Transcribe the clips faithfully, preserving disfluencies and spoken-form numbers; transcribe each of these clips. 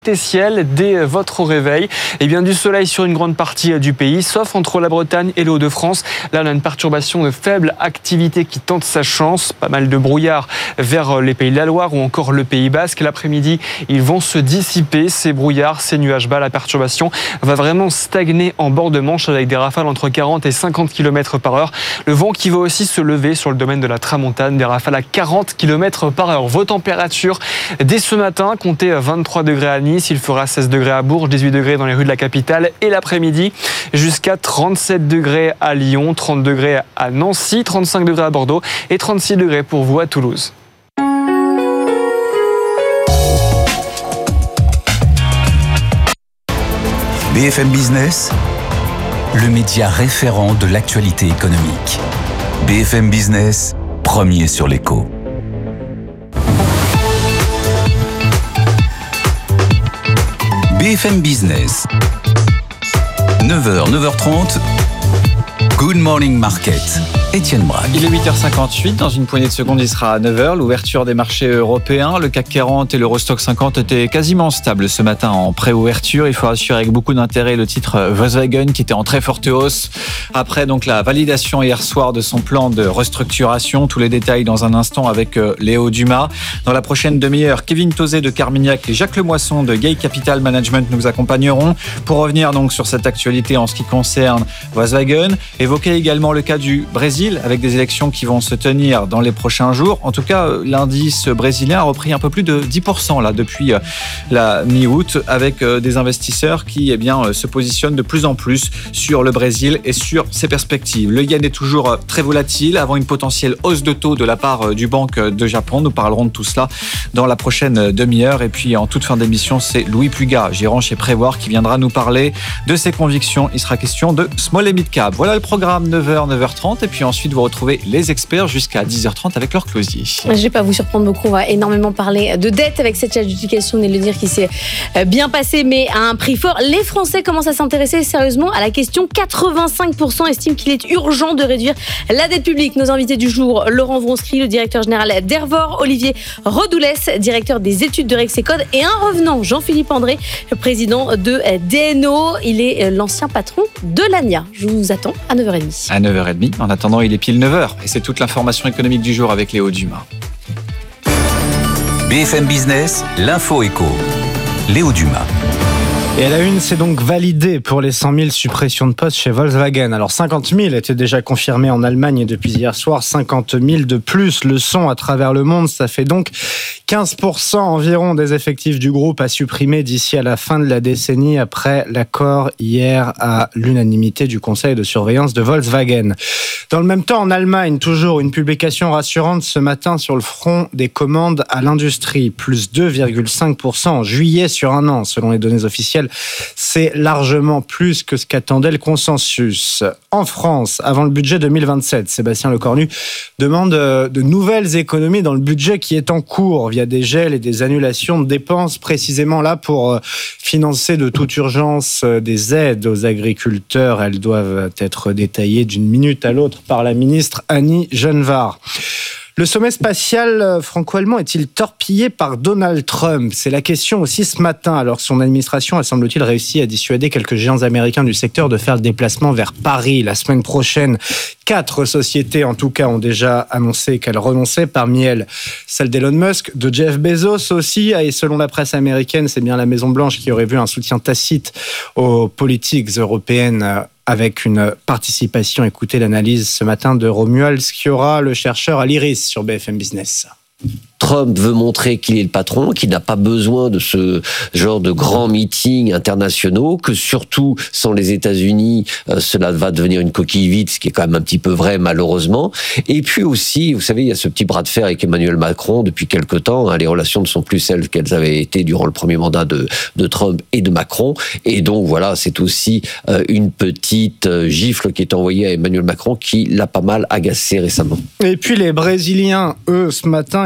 Ciel dès votre réveil. Et bien du soleil sur une grande partie du pays, sauf entre la Bretagne et les Hauts-de-France. Là, on a une perturbation de faible activité qui tente sa chance. Pas mal de brouillard vers les Pays de la Loire ou encore le Pays Basque. L'après-midi, ils vont se dissiper, ces brouillards, ces nuages bas. La perturbation va vraiment stagner en bord de Manche avec des rafales entre quarante et cinquante kilomètres par heure. Le vent qui va aussi se lever sur le domaine de la Tramontane, des rafales à quarante kilomètres par heure. Vos températures, dès ce matin, comptez vingt-trois degrés à Nice. Il fera seize degrés à Bourges, dix-huit degrés dans les rues de la capitale et l'après-midi jusqu'à trente-sept degrés à Lyon, trente degrés à Nancy, trente-cinq degrés à Bordeaux et trente-six degrés pour vous à Toulouse. B F M Business, le média référent de l'actualité économique. B F M Business, premier sur l'écho. B F M Business, neuf heures, neuf heures trente, Good Morning Market. Étienne Braque. Il est huit heures cinquante-huit, dans une poignée de secondes, il sera à neuf heures. L'ouverture des marchés européens, le C A C quarante et l'Eurostoxx cinquante étaient quasiment stables ce matin en pré-ouverture. Il faut rassurer avec beaucoup d'intérêt le titre Volkswagen qui était en très forte hausse. Après donc la validation hier soir de son plan de restructuration, tous les détails dans un instant avec Léo Dumas. Dans la prochaine demi-heure, Kevin Tauzet de Carmignac et Jacques Lemoisson de Gay Capital Management nous accompagneront pour revenir donc sur cette actualité en ce qui concerne Volkswagen. Évoquer également le cas du Brésil, avec des élections qui vont se tenir dans les prochains jours. En tout cas, l'indice brésilien a repris un peu plus de dix pour cent là, depuis la mi-août, avec des investisseurs qui eh bien, se positionnent de plus en plus sur le Brésil et sur ses perspectives. Le yen est toujours très volatile, avant une potentielle hausse de taux de la part du Banque de Japon. Nous parlerons de tout cela dans la prochaine demi-heure. Et puis, en toute fin d'émission, c'est Louis Pugat, gérant chez Prévoir, qui viendra nous parler de ses convictions. Il sera question de Small et Mid Cap. Voilà le programme, neuf heures, neuf heures trente. Et puis ensuite, vous retrouvez les experts jusqu'à dix heures trente avec leur closier. Je ne vais pas vous surprendre beaucoup. On va énormément parler de dette avec cette adjudication, on est de le dire, qui s'est bien passée, mais à un prix fort. Les Français commencent à s'intéresser sérieusement à la question. quatre-vingt-cinq pour cent estiment qu'il est urgent de réduire la dette publique. Nos invités du jour, Laurent Vronsky, le directeur général d'Ervor, Olivier Rodoulès, directeur des études de Rexecode, et un revenant, Jean-Philippe André, le président de D N O. Il est l'ancien patron de l'A N I A. Je vous attends à neuf heures trente. À neuf heures trente. En attendant, il est pile neuf heures et c'est toute l'information économique du jour avec Léo Dumas. B F M Business, l'info éco. Léo Dumas. Et à la une, c'est donc validé pour les cent mille suppressions de postes chez Volkswagen. Alors cinquante mille étaient déjà confirmés en Allemagne depuis hier soir, cinquante mille de plus le sont à travers le monde. Ça fait donc quinze pour cent environ des effectifs du groupe à supprimer d'ici à la fin de la décennie, après l'accord hier à l'unanimité du conseil de surveillance de Volkswagen. Dans le même temps, en Allemagne, toujours une publication rassurante ce matin sur le front des commandes à l'industrie, plus deux virgule cinq pour cent en juillet sur un an, selon les données officielles. C'est largement plus que ce qu'attendait le consensus. En France, avant le budget deux mille vingt-sept, Sébastien Lecornu demande de nouvelles économies dans le budget qui est en cours via des gels et des annulations de dépenses, précisément là pour financer de toute urgence des aides aux agriculteurs. Elles doivent être détaillées d'une minute à l'autre par la ministre Annie Genevard. Le sommet spatial franco-allemand est-il torpillé par Donald Trump ? C'est la question aussi ce matin, alors que son administration a, semble-t-il, réussi à dissuader quelques géants américains du secteur de faire le déplacement vers Paris la semaine prochaine. Quatre sociétés, en tout cas, ont déjà annoncé qu'elles renonçaient. Parmi elles, celle d'Elon Musk, de Jeff Bezos aussi. Et selon la presse américaine, c'est bien la Maison-Blanche qui aurait vu un soutien tacite aux politiques européennes, avec une participation. Écoutez l'analyse ce matin de Romuald Sciorra, le chercheur à l'Iris sur B F M Business. Trump veut montrer qu'il est le patron, qu'il n'a pas besoin de ce genre de grands meetings internationaux, que surtout sans les États-Unis, euh, cela va devenir une coquille vide, ce qui est quand même un petit peu vrai malheureusement. Et puis aussi, vous savez, il y a ce petit bras de fer avec Emmanuel Macron depuis quelque temps. Hein, les relations ne sont plus celles qu'elles avaient été durant le premier mandat de, de Trump et de Macron. Et donc voilà, c'est aussi euh, une petite euh, gifle qui est envoyée à Emmanuel Macron qui l'a pas mal agacé récemment. Et puis les Brésiliens, eux, ce matin, expriment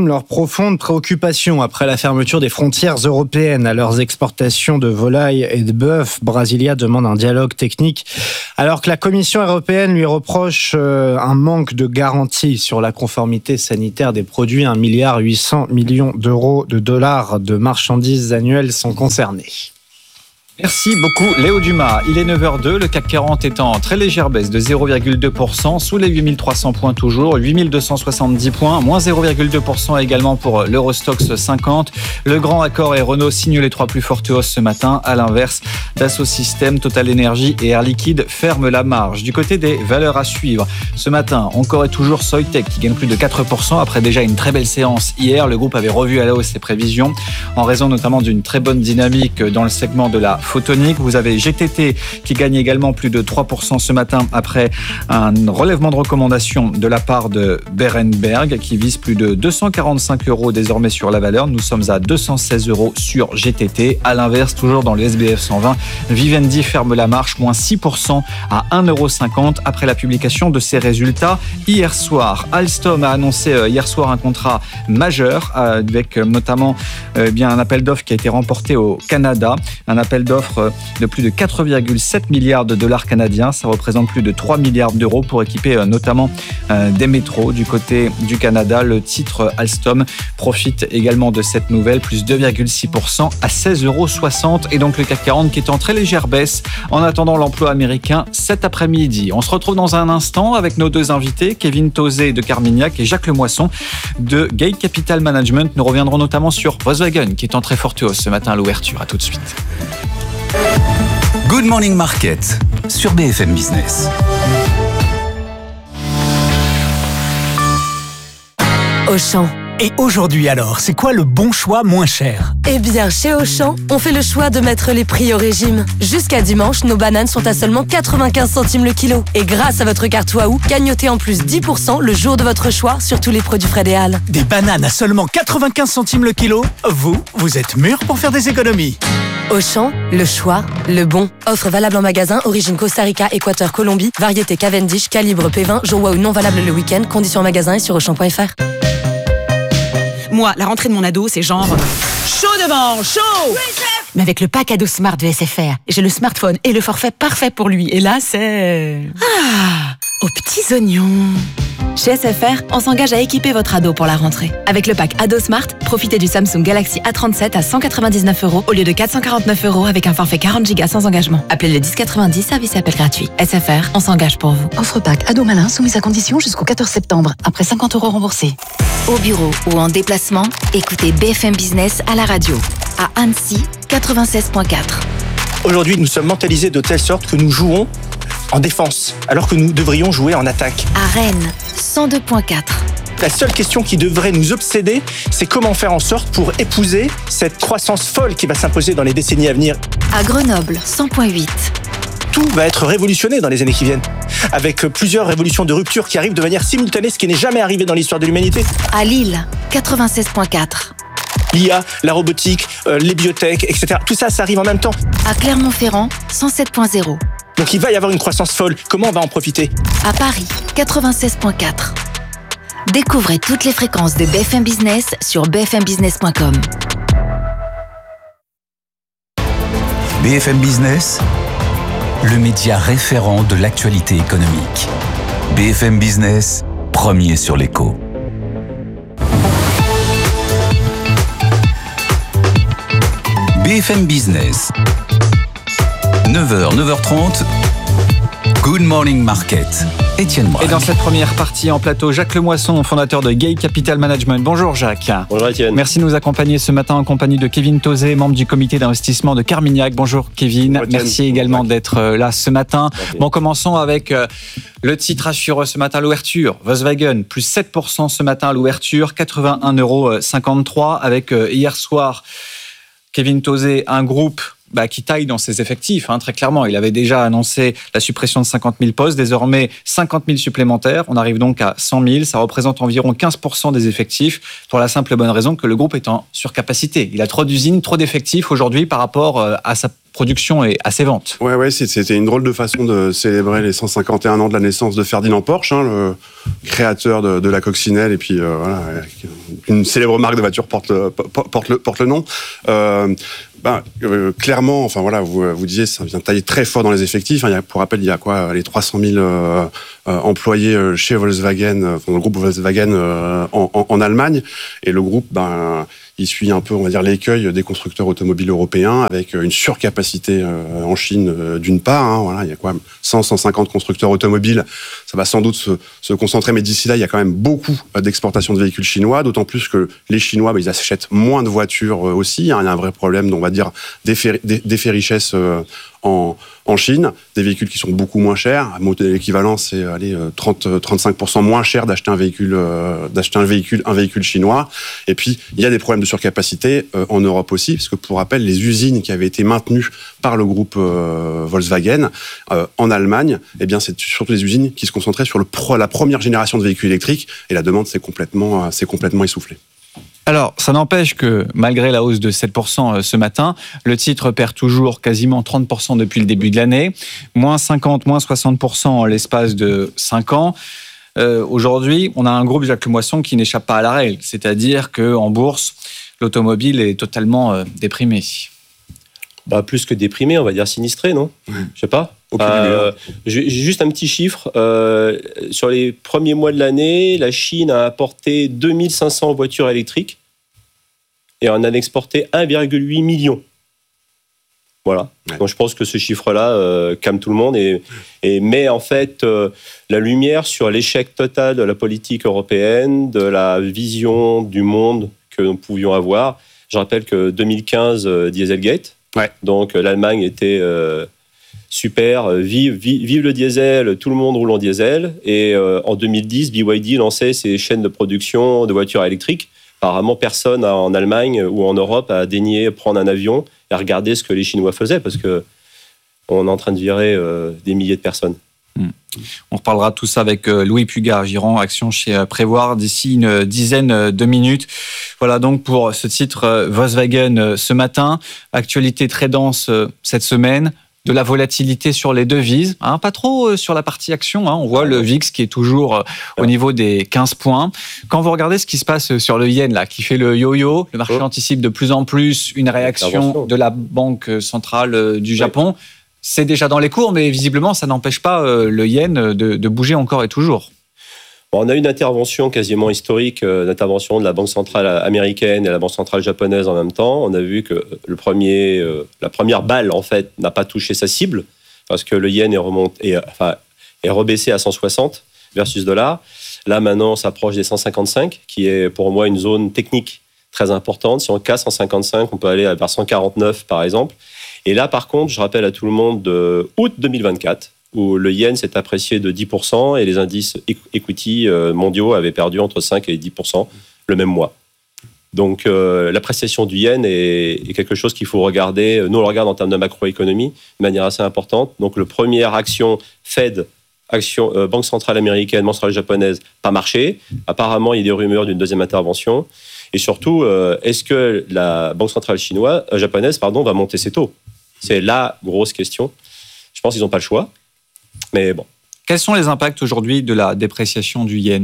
expriment leur profonde préoccupation après la fermeture des frontières européennes à leurs exportations de volailles et de bœuf. Brasilia demande un dialogue technique alors que la Commission européenne lui reproche un manque de garantie sur la conformité sanitaire des produits. un milliard huit cents millions d'euros de dollars de marchandises annuelles sont concernés. Merci beaucoup Léo Dumas. Il est neuf heures deux, le C A C quarante est en très légère baisse de zéro virgule deux pour cent, sous les huit mille trois cents points toujours, huit mille deux cent soixante-dix points, moins zéro virgule deux pour cent également pour l'Eurostoxx cinquante. Le Grand Accor et Renault signent les trois plus fortes hausses ce matin. À l'inverse, Dassault Systèmes, Total Energy et Air Liquide ferment la marge. Du côté des valeurs à suivre, ce matin, encore et toujours Soitec qui gagne plus de quatre pour cent après déjà une très belle séance hier. Le groupe avait revu à la hausse ses prévisions en raison notamment d'une très bonne dynamique dans le segment de la photonique. Vous avez G T T qui gagne également plus de trois pour cent ce matin après un relèvement de recommandation de la part de Berenberg qui vise plus de deux cent quarante-cinq euros désormais sur la valeur. Nous sommes à deux cent seize euros sur G T T. À l'inverse, toujours dans le S B F cent vingt, Vivendi ferme la marche, moins six pour cent à un euro cinquante après la publication de ses résultats hier soir. Alstom a annoncé hier soir un contrat majeur avec notamment eh bien, un appel d'offres qui a été remporté au Canada. Un appel d'offres de plus de quatre virgule sept milliards de dollars canadiens. Ça représente plus de trois milliards d'euros pour équiper notamment des métros. Du côté du Canada, le titre Alstom profite également de cette nouvelle, plus deux virgule six pour cent à seize euros soixante. Et donc le C A C quarante qui est en très légère baisse en attendant l'emploi américain cet après-midi. On se retrouve dans un instant avec nos deux invités, Kevin Tauzé de Carmignac et Jacques Lemoisson de Gate Capital Management. Nous reviendrons notamment sur Volkswagen qui est en très forte hausse ce matin à l'ouverture. À tout de suite. Good Morning Market sur B F M Business. Auchan. Et aujourd'hui alors, c'est quoi le bon choix moins cher ? Eh bien, chez Auchan, on fait le choix de mettre les prix au régime. Jusqu'à dimanche, nos bananes sont à seulement quatre-vingt-quinze centimes le kilo. Et grâce à votre carte Waouh, gagnotez en plus dix pour cent le jour de votre choix sur tous les produits Fred et Al. Des bananes à seulement quatre-vingt-quinze centimes le kilo ? Vous, vous êtes mûrs pour faire des économies. Auchan, le choix, le bon. Offre valable en magasin, origine Costa Rica, Équateur, Colombie, variété Cavendish, calibre P vingt, jour Waouh non valable le week-end, conditions en magasin et sur auchan point f r. Moi, la rentrée de mon ado, c'est genre chaud devant, chaud. Mais avec le pack ado Smart de S F R, j'ai le smartphone et le forfait parfait pour lui. Et là, c'est... Ah, aux petits oignons. Chez S F R, on s'engage à équiper votre ado pour la rentrée. Avec le pack Ado Smart, profitez du Samsung Galaxy A trente-sept à cent quatre-vingt-dix-neuf euros au lieu de quatre cent quarante-neuf euros avec un forfait quarante gigas sans engagement. Appelez le dix quatre-vingt-dix, service et appel gratuit. S F R, on s'engage pour vous. Offre pack Ado Malin soumise à condition jusqu'au quatorze septembre. Après cinquante euros remboursés. Au bureau ou en déplacement, écoutez B F M Business à la radio. À Annecy, quatre-vingt-seize virgule quatre. Aujourd'hui, nous sommes mentalisés de telle sorte que nous jouons en défense, alors que nous devrions jouer en attaque. À Rennes, cent deux virgule quatre. La seule question qui devrait nous obséder, c'est comment faire en sorte pour épouser cette croissance folle qui va s'imposer dans les décennies à venir. À Grenoble, cent virgule huit. Tout va être révolutionné dans les années qui viennent, avec plusieurs révolutions de rupture qui arrivent de manière simultanée, ce qui n'est jamais arrivé dans l'histoire de l'humanité. À Lille, quatre-vingt-seize virgule quatre. L'I A, la robotique, euh, les biotech, et cetera. Tout ça, ça arrive en même temps. À Clermont-Ferrand, cent sept virgule zéro. Donc il va y avoir une croissance folle. Comment on va en profiter ? À Paris, quatre-vingt-seize virgule quatre. Découvrez toutes les fréquences de B F M Business sur b f m business point com. B F M Business, le média référent de l'actualité économique. B F M Business, premier sur l'écho. B F M Business, neuf heures, neuf heures trente, Good Morning Market. Étienne Braque. Et dans cette première partie en plateau, Jacques Lemoisson, fondateur de Gate Capital Management. Bonjour Jacques. Bonjour Étienne. Merci de nous accompagner ce matin en compagnie de Kevin Tauzé, membre du comité d'investissement de Carmignac. Bonjour Kevin. Bonjour, merci également Bonjour. d'être là ce matin. Okay. Bon, commençons avec le titre assureur ce matin à l'ouverture. Volkswagen, plus sept pour cent ce matin à l'ouverture, quatre-vingt-un euros cinquante-trois, avec hier soir, Kevin Tauzé, un groupe Bah, qui taille dans ses effectifs, hein, très clairement. Il avait déjà annoncé la suppression de cinquante mille postes, désormais cinquante mille supplémentaires. On arrive donc à cent mille, ça représente environ quinze pour cent des effectifs, pour la simple et bonne raison que le groupe est en surcapacité. Il a trop d'usines, trop d'effectifs aujourd'hui par rapport à sa production et à ses ventes. Ouais, ouais, c'était une drôle de façon de célébrer les cent cinquante et un ans de la naissance de Ferdinand Porsche, hein, le créateur de, de la coccinelle, et puis euh, voilà, une célèbre marque de voiture porte le, porte le, porte le nom. Euh, Ben, euh, clairement, enfin voilà, vous, vous disiez, ça vient tailler très fort dans les effectifs. Hein, il y a, pour rappel, il y a quoi, les trois cent mille euh, euh, employés chez Volkswagen, euh, enfin, le groupe Volkswagen euh, en, en, en Allemagne, et le groupe, ben, il suit un peu, on va dire, l'écueil des constructeurs automobiles européens, avec une surcapacité euh, en Chine euh, d'une part. Hein, voilà, il y a quoi, cent, cent cinquante constructeurs automobiles. Ça va sans doute se, se concentrer, mais d'ici là, il y a quand même beaucoup d'exportations de véhicules chinois, d'autant plus que les Chinois, ben, ils achètent moins de voitures euh, aussi. Hein, il y a un vrai problème, on va dire, d'effet, d'effet richesse euh, en, en Chine, des véhicules qui sont beaucoup moins chers. L'équivalent, c'est allez, trente à trente-cinq pour cent moins cher d'acheter un véhicule, euh, d'acheter un véhicule, un véhicule chinois. Et puis, il y a des problèmes de surcapacité euh, en Europe aussi, parce que pour rappel, les usines qui avaient été maintenues par le groupe euh, Volkswagen euh, en Allemagne, eh bien, c'est surtout des usines qui se concentraient sur le pro, la première génération de véhicules électriques, et la demande s'est complètement, euh, s'est complètement essoufflée. Alors, ça n'empêche que, malgré la hausse de sept pour cent ce matin, le titre perd toujours quasiment trente pour cent depuis le début de l'année, moins cinquante, moins soixante pour cent en l'espace de cinq ans. Euh, aujourd'hui, on a un groupe Jacques Lemoisson qui n'échappe pas à la règle, c'est-à-dire qu'en bourse, l'automobile est totalement euh, déprimée. Bah, plus que déprimé, on va dire sinistré, non ? mmh. Je sais pas. Euh, j'ai juste un petit chiffre. Euh, sur les premiers mois de l'année, la Chine a importé deux mille cinq cents voitures électriques et on en a exporté un virgule huit million. Voilà. Ouais. Donc je pense que ce chiffre-là euh, calme tout le monde et, et met en fait euh, la lumière sur l'échec total de la politique européenne, de la vision du monde que nous pouvions avoir. Je rappelle que deux mille quinze, euh, Dieselgate. Ouais. Donc l'Allemagne était euh, super, vive, vive, vive le diesel, tout le monde roule en diesel. Et euh, en deux mille dix, B Y D lançait ses chaînes de production de voitures électriques. Apparemment, personne en Allemagne ou en Europe a daigné prendre un avion et regarder ce que les Chinois faisaient, parce que on est en train de virer euh, des milliers de personnes. Mmh. On reparlera de tout ça avec Louis Pugard, gérant action chez Prévoir, d'ici une dizaine de minutes. Voilà donc pour ce titre Volkswagen ce matin. Actualité très dense cette semaine. De la volatilité sur les devises, hein, pas trop sur la partie action. Hein. On voit le V I X qui est toujours au niveau des quinze points. Quand vous regardez ce qui se passe sur le yen, là, qui fait le yo-yo, le marché anticipe de plus en plus une réaction de la Banque centrale du Japon. Oui. C'est déjà dans les cours, mais visiblement, ça n'empêche pas le yen de, de bouger encore et toujours. On a une intervention quasiment historique, euh, d'intervention de la Banque centrale américaine et la Banque centrale japonaise en même temps. On a vu que le premier, euh, la première balle, en fait, n'a pas touché sa cible, parce que le yen est, remonté, est, enfin, est rebaissé à cent soixante versus dollar. Là, maintenant, on s'approche des cent cinquante-cinq, qui est pour moi une zone technique très importante. Si on casse cent cinquante-cinq, on peut aller vers cent quarante-neuf, par exemple. Et là, par contre, je rappelle à tout le monde de août deux mille vingt-quatre, où le yen s'est apprécié de dix pour cent et les indices equity mondiaux avaient perdu entre cinq et dix pour cent le même mois. Donc euh, l'appréciation du yen est, est quelque chose qu'il faut regarder. Nous, on le regarde en termes de macroéconomie de manière assez importante. Donc, le première action Fed, action euh, Banque centrale américaine, Banque centrale japonaise, pas marché. Apparemment, il y a des rumeurs d'une deuxième intervention. Et surtout, euh, est-ce que la Banque centrale chinoise, euh, japonaise pardon, va monter ses taux ? C'est la grosse question. Je pense qu'ils n'ont pas le choix. Mais bon. Quels sont les impacts aujourd'hui de la dépréciation du yen ?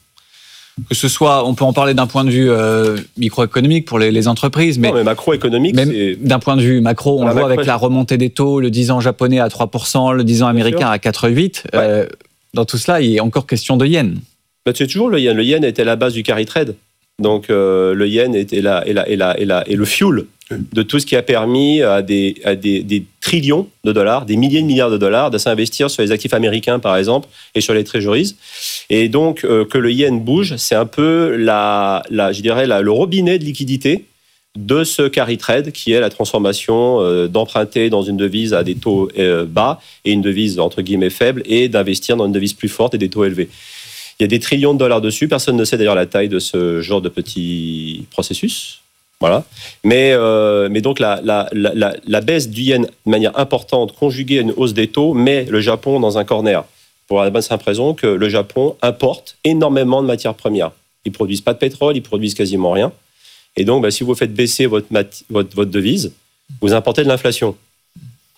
Que ce soit, on peut en parler d'un point de vue euh, microéconomique pour les, les entreprises, mais, non, mais macroéconomique, même c'est... d'un point de vue macro, on le voit macro... avec la remontée des taux, le dix ans japonais à trois pour cent, le dix ans américain à quatre virgule huit. Ouais. Euh, dans tout cela, il est encore question de yen. Bah, c'est toujours le yen. Le yen était la base du carry trade. Donc euh, le yen était la, et, la, et, la, et, la, et le fuel de tout ce qui a permis à des, à des, des trillions de dollars, des milliers de milliards de dollars, de s'investir sur les actifs américains, par exemple, et sur les treasuries. Et donc, euh, que le yen bouge, c'est un peu la, la, je dirais la, le robinet de liquidité de ce carry trade, qui est la transformation euh, d'emprunter dans une devise à des taux euh, bas et une devise, entre guillemets, faible, et d'investir dans une devise plus forte et des taux élevés. Il y a des trillions de dollars dessus. Personne ne sait d'ailleurs la taille de ce genre de petit processus. Voilà. Mais, euh, mais donc la, la, la, la baisse du yen de manière importante, conjuguée à une hausse des taux, met le Japon dans un corner. Pour la bonne simple raison que le Japon importe énormément de matières premières. Ils ne produisent pas de pétrole, ils produisent quasiment rien. Et donc, bah, si vous faites baisser votre, mat- votre, votre devise, vous importez de l'inflation.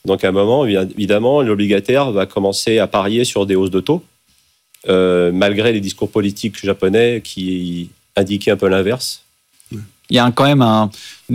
Donc à un moment, évidemment, l'obligataire va commencer à parier sur des hausses de taux, euh, malgré les discours politiques japonais qui indiquaient un peu l'inverse. Il y a quand même un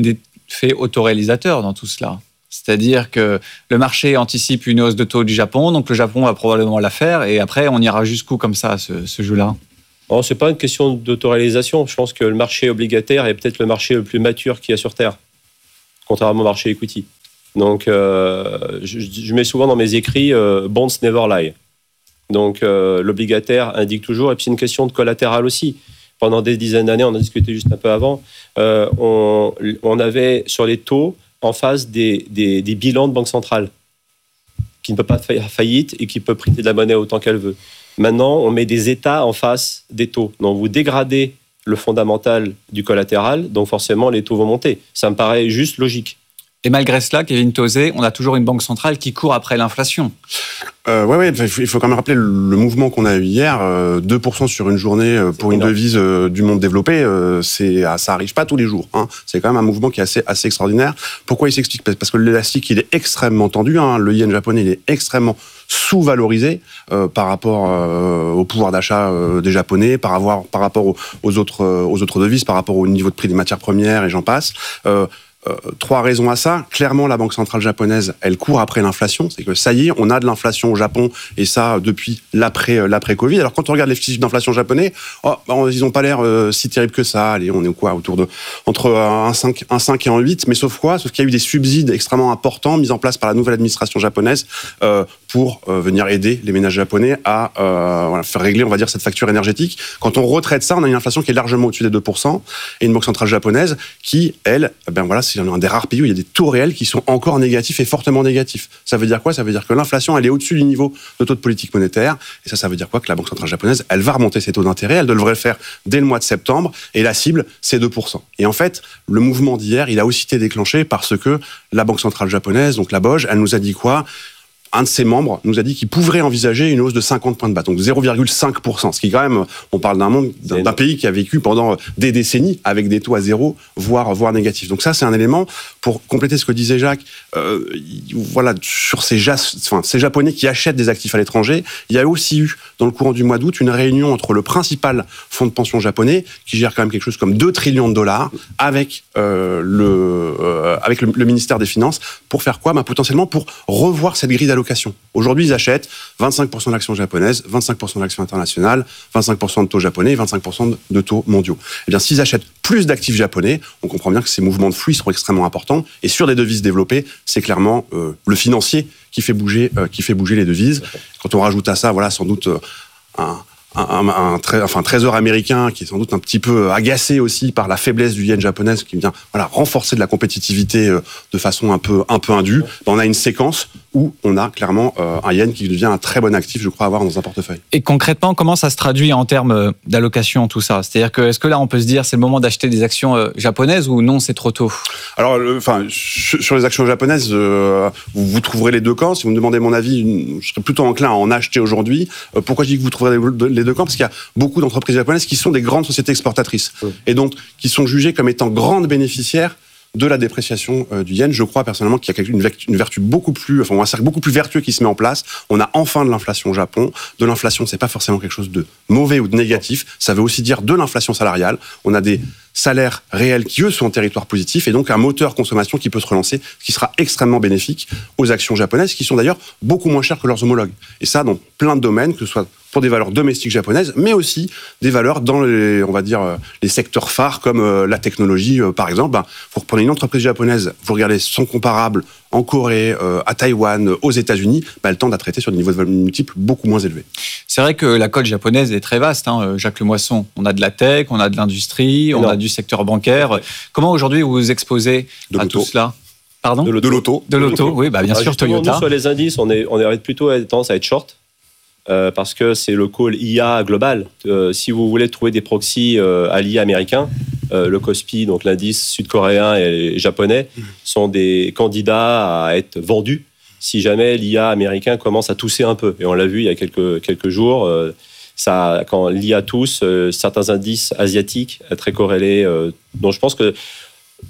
effet autoréalisateur dans tout cela. C'est-à-dire que le marché anticipe une hausse de taux du Japon, donc le Japon va probablement la faire, et après, on ira jusqu'où comme ça, ce, ce jeu-là ? Non, ce n'est pas une question d'autoréalisation. Je pense que le marché obligataire est peut-être le marché le plus mature qu'il y a sur Terre, contrairement au marché equity. Donc, euh, je, je mets souvent dans mes écrits euh, « bonds never lie ». Donc, euh, l'obligataire indique toujours, et puis c'est une question de collatéral aussi. Pendant des dizaines d'années, on a discuté juste un peu avant, euh, on, on avait sur les taux en face des, des, des bilans de banque centrale qui ne peut pas faire faillite et qui peut prêter de la monnaie autant qu'elle veut. Maintenant, on met des États en face des taux. Donc, vous dégradez le fondamental du collatéral, donc forcément, les taux vont monter. Ça me paraît juste logique. Et malgré cela, Kevin Tauzé, on a toujours une banque centrale qui court après l'inflation. Euh, ouais, ouais, il faut quand même rappeler le mouvement qu'on a eu hier. Euh, deux pour cent sur une journée pour une devise euh, du monde développé, euh, c'est, ça arrive pas tous les jours. Hein. C'est quand même un mouvement qui est assez, assez extraordinaire. Pourquoi il s'explique ? Parce que l'élastique, il est extrêmement tendu. Hein. Le yen japonais, il est extrêmement sous-valorisé euh, par rapport euh, au pouvoir d'achat euh, des Japonais, par, avoir, par rapport aux, aux, autres, euh, aux autres devises, par rapport au niveau de prix des matières premières et j'en passe. Euh, Euh, trois raisons à ça. Clairement, la Banque centrale japonaise, elle court après l'inflation. C'est que ça y est, on a de l'inflation au Japon, et ça depuis l'après, euh, l'après-Covid. Alors quand on regarde les chiffres d'inflation japonais, oh, bah, ils n'ont pas l'air euh, si terribles que ça. Allez, on est quoi, autour de entre un cinq et un huit. Mais sauf quoi ? Sauf qu'il y a eu des subsides extrêmement importants mis en place par la nouvelle administration japonaise euh, pour euh, venir aider les ménages japonais à euh, voilà, faire régler, on va dire, cette facture énergétique. Quand on retraite ça, on a une inflation qui est largement au-dessus des deux pour cent et une banque centrale japonaise qui, elle, ben voilà, c'est un des rares pays où il y a des taux réels qui sont encore négatifs et fortement négatifs. Ça veut dire quoi ? Ça veut dire que l'inflation, elle est au-dessus du niveau de taux de politique monétaire. Et ça, ça veut dire quoi ? Que la Banque centrale japonaise, elle va remonter ses taux d'intérêt. Elle devrait le faire dès le mois de septembre. Et la cible, c'est deux pour cent. Et en fait, le mouvement d'hier, il a aussi été déclenché parce que la Banque centrale japonaise, donc la B O J, elle nous a dit quoi ? Un de ses membres nous a dit qu'il pourrait envisager une hausse de cinquante points de base, donc zéro virgule cinq pour cent. Ce qui, quand même, on parle d'un monde, d'un, d'un pays qui a vécu pendant des décennies avec des taux à zéro, voire, voire négatifs. Donc ça, c'est un élément pour compléter ce que disait Jacques. Euh, voilà, sur ces, jas, enfin, ces Japonais qui achètent des actifs à l'étranger, il y a aussi eu, dans le courant du mois d'août, une réunion entre le principal fonds de pension japonais, qui gère quand même quelque chose comme deux trillions de dollars, avec, euh, le, euh, avec le, le ministère des Finances, pour faire quoi ? Bah, potentiellement pour revoir cette grille d'allocation. Aujourd'hui, ils achètent vingt-cinq pour cent d'actions japonaises, vingt-cinq pour cent d'actions internationales, vingt-cinq pour cent de taux japonais et vingt-cinq pour cent de taux mondiaux. Eh bien, s'ils achètent plus d'actifs japonais, on comprend bien que ces mouvements de flux seront extrêmement importants. Et sur des devises développées, c'est clairement euh, le financier qui fait bouger, euh, qui fait bouger les devises. Quand on rajoute à ça, voilà, sans doute euh, un Un, un, un, enfin, un trésor américain qui est sans doute un petit peu agacé aussi par la faiblesse du yen japonaise qui vient voilà, renforcer de la compétitivité de façon un peu, un peu indue. On a une séquence où on a clairement euh, un yen qui devient un très bon actif, je crois, à avoir dans un portefeuille. Et concrètement, comment ça se traduit en termes d'allocation, tout ça ? C'est-à-dire que, est-ce que là, on peut se dire c'est le moment d'acheter des actions euh, japonaises ou non, c'est trop tôt ? Alors, enfin, sur les actions japonaises, euh, vous, vous trouverez les deux camps. Si vous me demandez mon avis, je serais plutôt enclin à en acheter aujourd'hui. Euh, pourquoi je dis que vous trouverez les deux camps ? Parce qu'il y a beaucoup d'entreprises japonaises qui sont des grandes sociétés exportatrices mmh. et donc qui sont jugées comme étant grandes bénéficiaires de la dépréciation euh, du yen. Je crois personnellement qu'il y a une vertu, une vertu beaucoup plus, enfin un cercle beaucoup plus vertueux qui se met en place. On a enfin de l'inflation au Japon. De l'inflation, c'est pas forcément quelque chose de mauvais ou de négatif. Ça veut aussi dire de l'inflation salariale. On a des salaires réels qui, eux, sont en territoire positif et donc un moteur consommation qui peut se relancer, ce qui sera extrêmement bénéfique aux actions japonaises qui sont d'ailleurs beaucoup moins chères que leurs homologues. Et ça, dans plein de domaines, que ce soit pour des valeurs domestiques japonaises, mais aussi des valeurs dans les, on va dire, les secteurs phares comme euh, la technologie, euh, par exemple. Ben, vous reprenez une entreprise japonaise, vous regardez son comparable en Corée, euh, à Taïwan, aux États-Unis, ben, elle tend à traiter sur des niveaux de valeur multiples beaucoup moins élevés. C'est vrai que la cote japonaise est très vaste, hein, Jacques Lemoisson. On a de la tech, on a de l'industrie, on a du secteur bancaire. Comment aujourd'hui vous vous exposez de à l'auto. Tout cela ? Pardon ? De l'auto. De l'auto, oui, bah bien ah, sûr, Toyota. Nous, sur les indices, on est, on est plutôt tendance à être short. Euh, parce que c'est le call I A global. Euh, si vous voulez trouver des proxys euh, à l'I A américain, euh, le Kospi, donc l'indice sud-coréen et japonais, sont des candidats à être vendus si jamais l'I A américain commence à tousser un peu. Et on l'a vu il y a quelques, quelques jours, euh, ça, quand l'I A tousse, euh, certains indices asiatiques très corrélés, euh, dont je pense que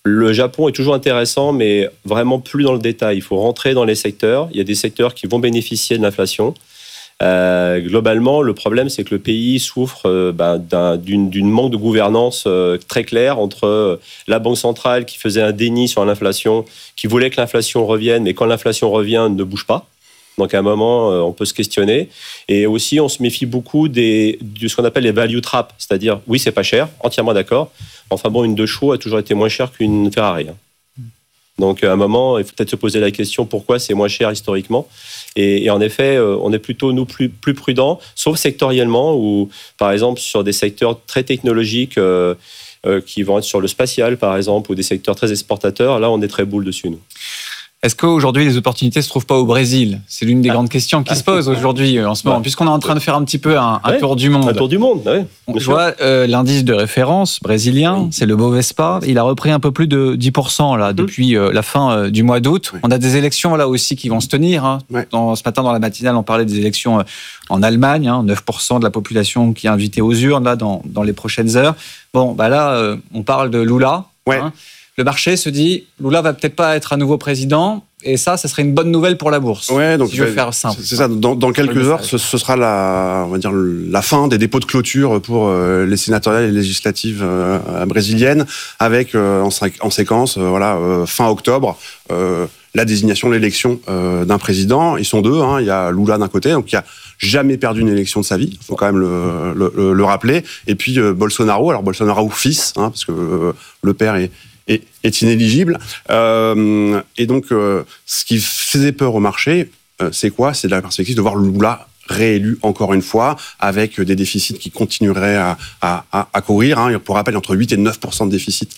Le Japon est toujours intéressant, mais vraiment plus dans le détail. Il faut rentrer dans les secteurs. Il y a des secteurs qui vont bénéficier de l'inflation. Euh, globalement, le problème, c'est que le pays souffre euh, ben, d'un, d'une, d'une manque de gouvernance euh, très claire entre euh, la Banque centrale qui faisait un déni sur l'inflation, qui voulait que l'inflation revienne, mais quand l'inflation revient, ne bouge pas. Donc à un moment, euh, on peut se questionner. Et aussi, on se méfie beaucoup des, de ce qu'on appelle les value traps, c'est-à-dire, oui, c'est pas cher, entièrement d'accord. Enfin bon, une Deschaux a toujours été moins chère qu'une Ferrari. Donc à un moment, il faut peut-être se poser la question pourquoi c'est moins cher historiquement. Et, et en effet, euh, on est plutôt, nous, plus, plus prudents, sauf sectoriellement, ou par exemple sur des secteurs très technologiques euh, euh, qui vont être sur le spatial, par exemple, ou des secteurs très exportateurs. Là, on est très boule dessus, nous. Est-ce qu'aujourd'hui, les opportunités ne se trouvent pas au Brésil ? C'est l'une des ah. grandes questions qui ah. se posent aujourd'hui, en ce moment, ouais. puisqu'on est en train de faire un petit peu un, un ouais. tour du monde. Un tour du monde, oui. Je vois euh, l'indice de référence brésilien, oui. c'est le Bovespa. Il a repris un peu plus de dix pour cent là, depuis euh, la fin euh, du mois d'août. Oui. On a des élections là aussi qui vont se tenir. Hein. Oui. Dans, ce matin, dans la matinale, on parlait des élections euh, en Allemagne. Hein, neuf pour cent de la population qui est invitée aux urnes là, dans, dans les prochaines heures. Bon, bah là, euh, on parle de Lula. Ouais. Hein. Le marché se dit, Lula va peut-être pas être à nouveau président. Et ça, ça serait une bonne nouvelle pour la bourse. Ouais, donc si je veux faire simple. C'est ça. Dans, dans quelques heures, ce, ce sera la, on va dire la fin des dépôts de clôture pour euh, les sénatoriales et les législatives euh, brésiliennes, avec euh, en, en séquence, euh, voilà, euh, fin octobre, euh, la désignation, l'élection euh, d'un président. Ils sont deux. Hein. Il y a Lula d'un côté, donc qui a jamais perdu une élection de sa vie. Il faut quand même le, le, le rappeler. Et puis euh, Bolsonaro. Alors Bolsonaro fils, hein, parce que euh, le père est Est, est inéligible. Euh, et donc, euh, ce qui faisait peur au marché, euh, c'est quoi ? C'est de la perspective de voir Lula réélu encore une fois, avec des déficits qui continueraient à, à, à, à courir. Hein. Pour rappel, entre huit et neuf pour cent de déficit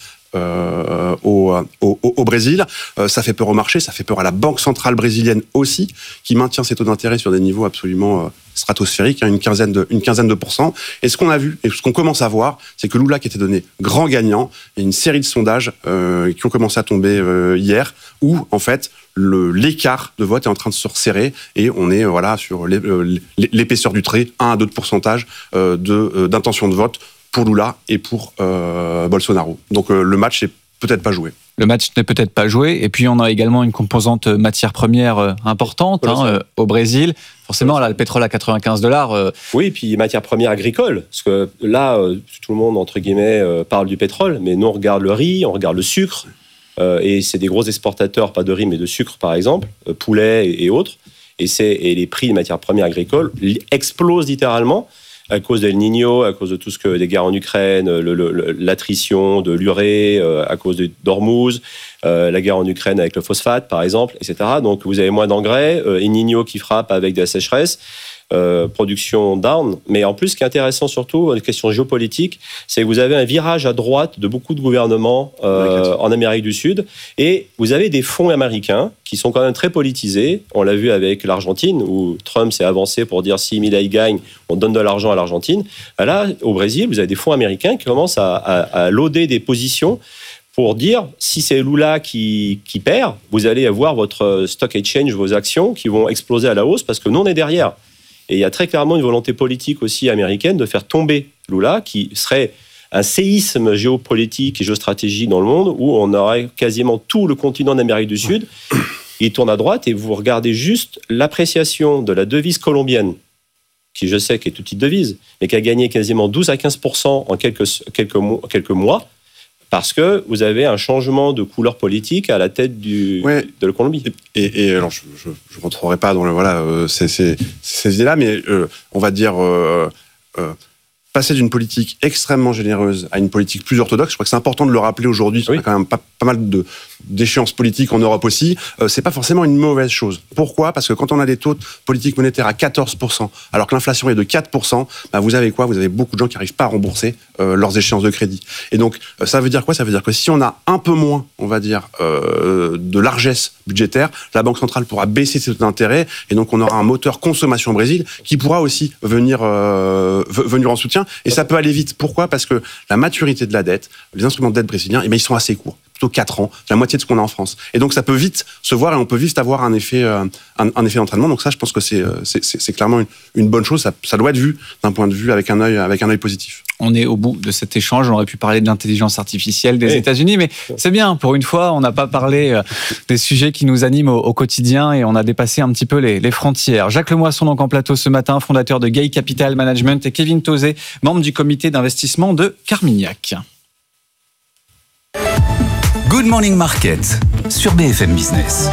euh, au, au, au Brésil. Euh, ça fait peur au marché, ça fait peur à la Banque centrale brésilienne aussi, qui maintient ses taux d'intérêt sur des niveaux absolument euh, stratosphériques, hein, une quinzaine de, une quinzaine de pourcents. Et ce qu'on a vu, et ce qu'on commence à voir, c'est que Lula, qui était donné grand gagnant, il y a une série de sondages euh, qui ont commencé à tomber euh, hier, où, en fait, le, l'écart de vote est en train de se resserrer, et on est euh, voilà, sur les, euh, l'épaisseur du trait, un à deux pourcentages euh, de, euh, d'intention de vote pour Lula et pour euh, Bolsonaro. Donc euh, le match n'est peut-être pas joué. Le match n'est peut-être pas joué. Et puis, on a également une composante matière première importante hein, euh, au Brésil. Forcément, là, le pétrole à quatre-vingt-quinze dollars. Euh... Oui, et puis matière première agricole. Parce que là, euh, tout le monde, entre guillemets, euh, parle du pétrole. Mais nous, on regarde le riz, on regarde le sucre. Euh, et c'est des gros exportateurs, pas de riz, mais de sucre, par exemple, euh, poulet et, et autres. Et, c'est, et les prix des matières premières agricoles explosent littéralement, à cause d'El Niño, à cause de tout ce que des guerres en Ukraine, le, le, l'attrition de l'urée, euh, à cause de d'Ormuz, euh, la guerre en Ukraine avec le phosphate, par exemple, et cetera. Donc, vous avez moins d'engrais, euh, El Niño qui frappe avec de la sécheresse, euh, production down. Mais en plus, ce qui est intéressant surtout, une question géopolitique, c'est que vous avez un virage à droite de beaucoup de gouvernements euh, en Amérique du Sud, et vous avez des fonds américains qui sont quand même très politisés. On l'a vu avec l'Argentine, où Trump s'est avancé pour dire si Milei gagne, on donne de l'argent à l'Argentine. Là, au Brésil, vous avez des fonds américains qui commencent à, à, à loader des positions pour dire si c'est Lula qui, qui perd, vous allez avoir votre stock exchange, vos actions qui vont exploser à la hausse parce que nous, on est derrière. Et il y a très clairement une volonté politique aussi américaine de faire tomber Lula, qui serait un séisme géopolitique et géostratégique dans le monde où on aurait quasiment tout le continent d'Amérique du Sud. Il tourne à droite et vous regardez juste l'appréciation de la devise colombienne, qui je sais qu'est toute petite devise, mais qui a gagné quasiment douze à quinze pour cent en quelques, quelques, mois, quelques mois, parce que vous avez un changement de couleur politique à la tête du, ouais. de la Colombie. Et, et alors, je ne rentrerai pas dans le, voilà, euh, ces, ces, ces idées-là, mais euh, on va dire... Euh, euh, passer d'une politique extrêmement généreuse à une politique plus orthodoxe, je crois que c'est important de le rappeler aujourd'hui, oui. Il y a quand même pas, pas mal de, d'échéances politiques en Europe aussi, euh, c'est pas forcément une mauvaise chose. Pourquoi ? Parce que quand on a des taux de politique monétaire à quatorze pour cent, alors que l'inflation est de quatre pour cent, bah vous avez quoi ? Vous avez beaucoup de gens qui n'arrivent pas à rembourser euh, leurs échéances de crédit. Et donc, euh, ça veut dire quoi ? Ça veut dire que si on a un peu moins, on va dire, euh, de largesse budgétaire, la Banque centrale pourra baisser ses taux d'intérêt, et donc on aura un moteur consommation Brésil qui pourra aussi venir, euh, venir en soutien. Et ça peut aller vite. Pourquoi ? Parce que la maturité de la dette, les instruments de dette brésiliens, eh bien, ils sont assez courts, plutôt quatre ans, la moitié de ce qu'on a en France. Et donc ça peut vite se voir et on peut vite avoir un effet, euh, un, un effet d'entraînement. Donc ça, je pense que c'est, c'est, c'est clairement une, une bonne chose. Ça, ça doit être vu d'un point de vue avec un œil, avec un œil positif. on est au bout de cet échange. On aurait pu parler de l'intelligence artificielle des Oui. États-Unis, mais c'est bien. Pour une fois, on n'a pas parlé des sujets qui nous animent au, au quotidien et on a dépassé un petit peu les, les frontières. Jacques Lemoisson, donc en plateau ce matin, fondateur de Gay Capital Management, et Kevin Tauzé, membre du comité d'investissement de Carmignac. Good Morning Market sur B F M Business.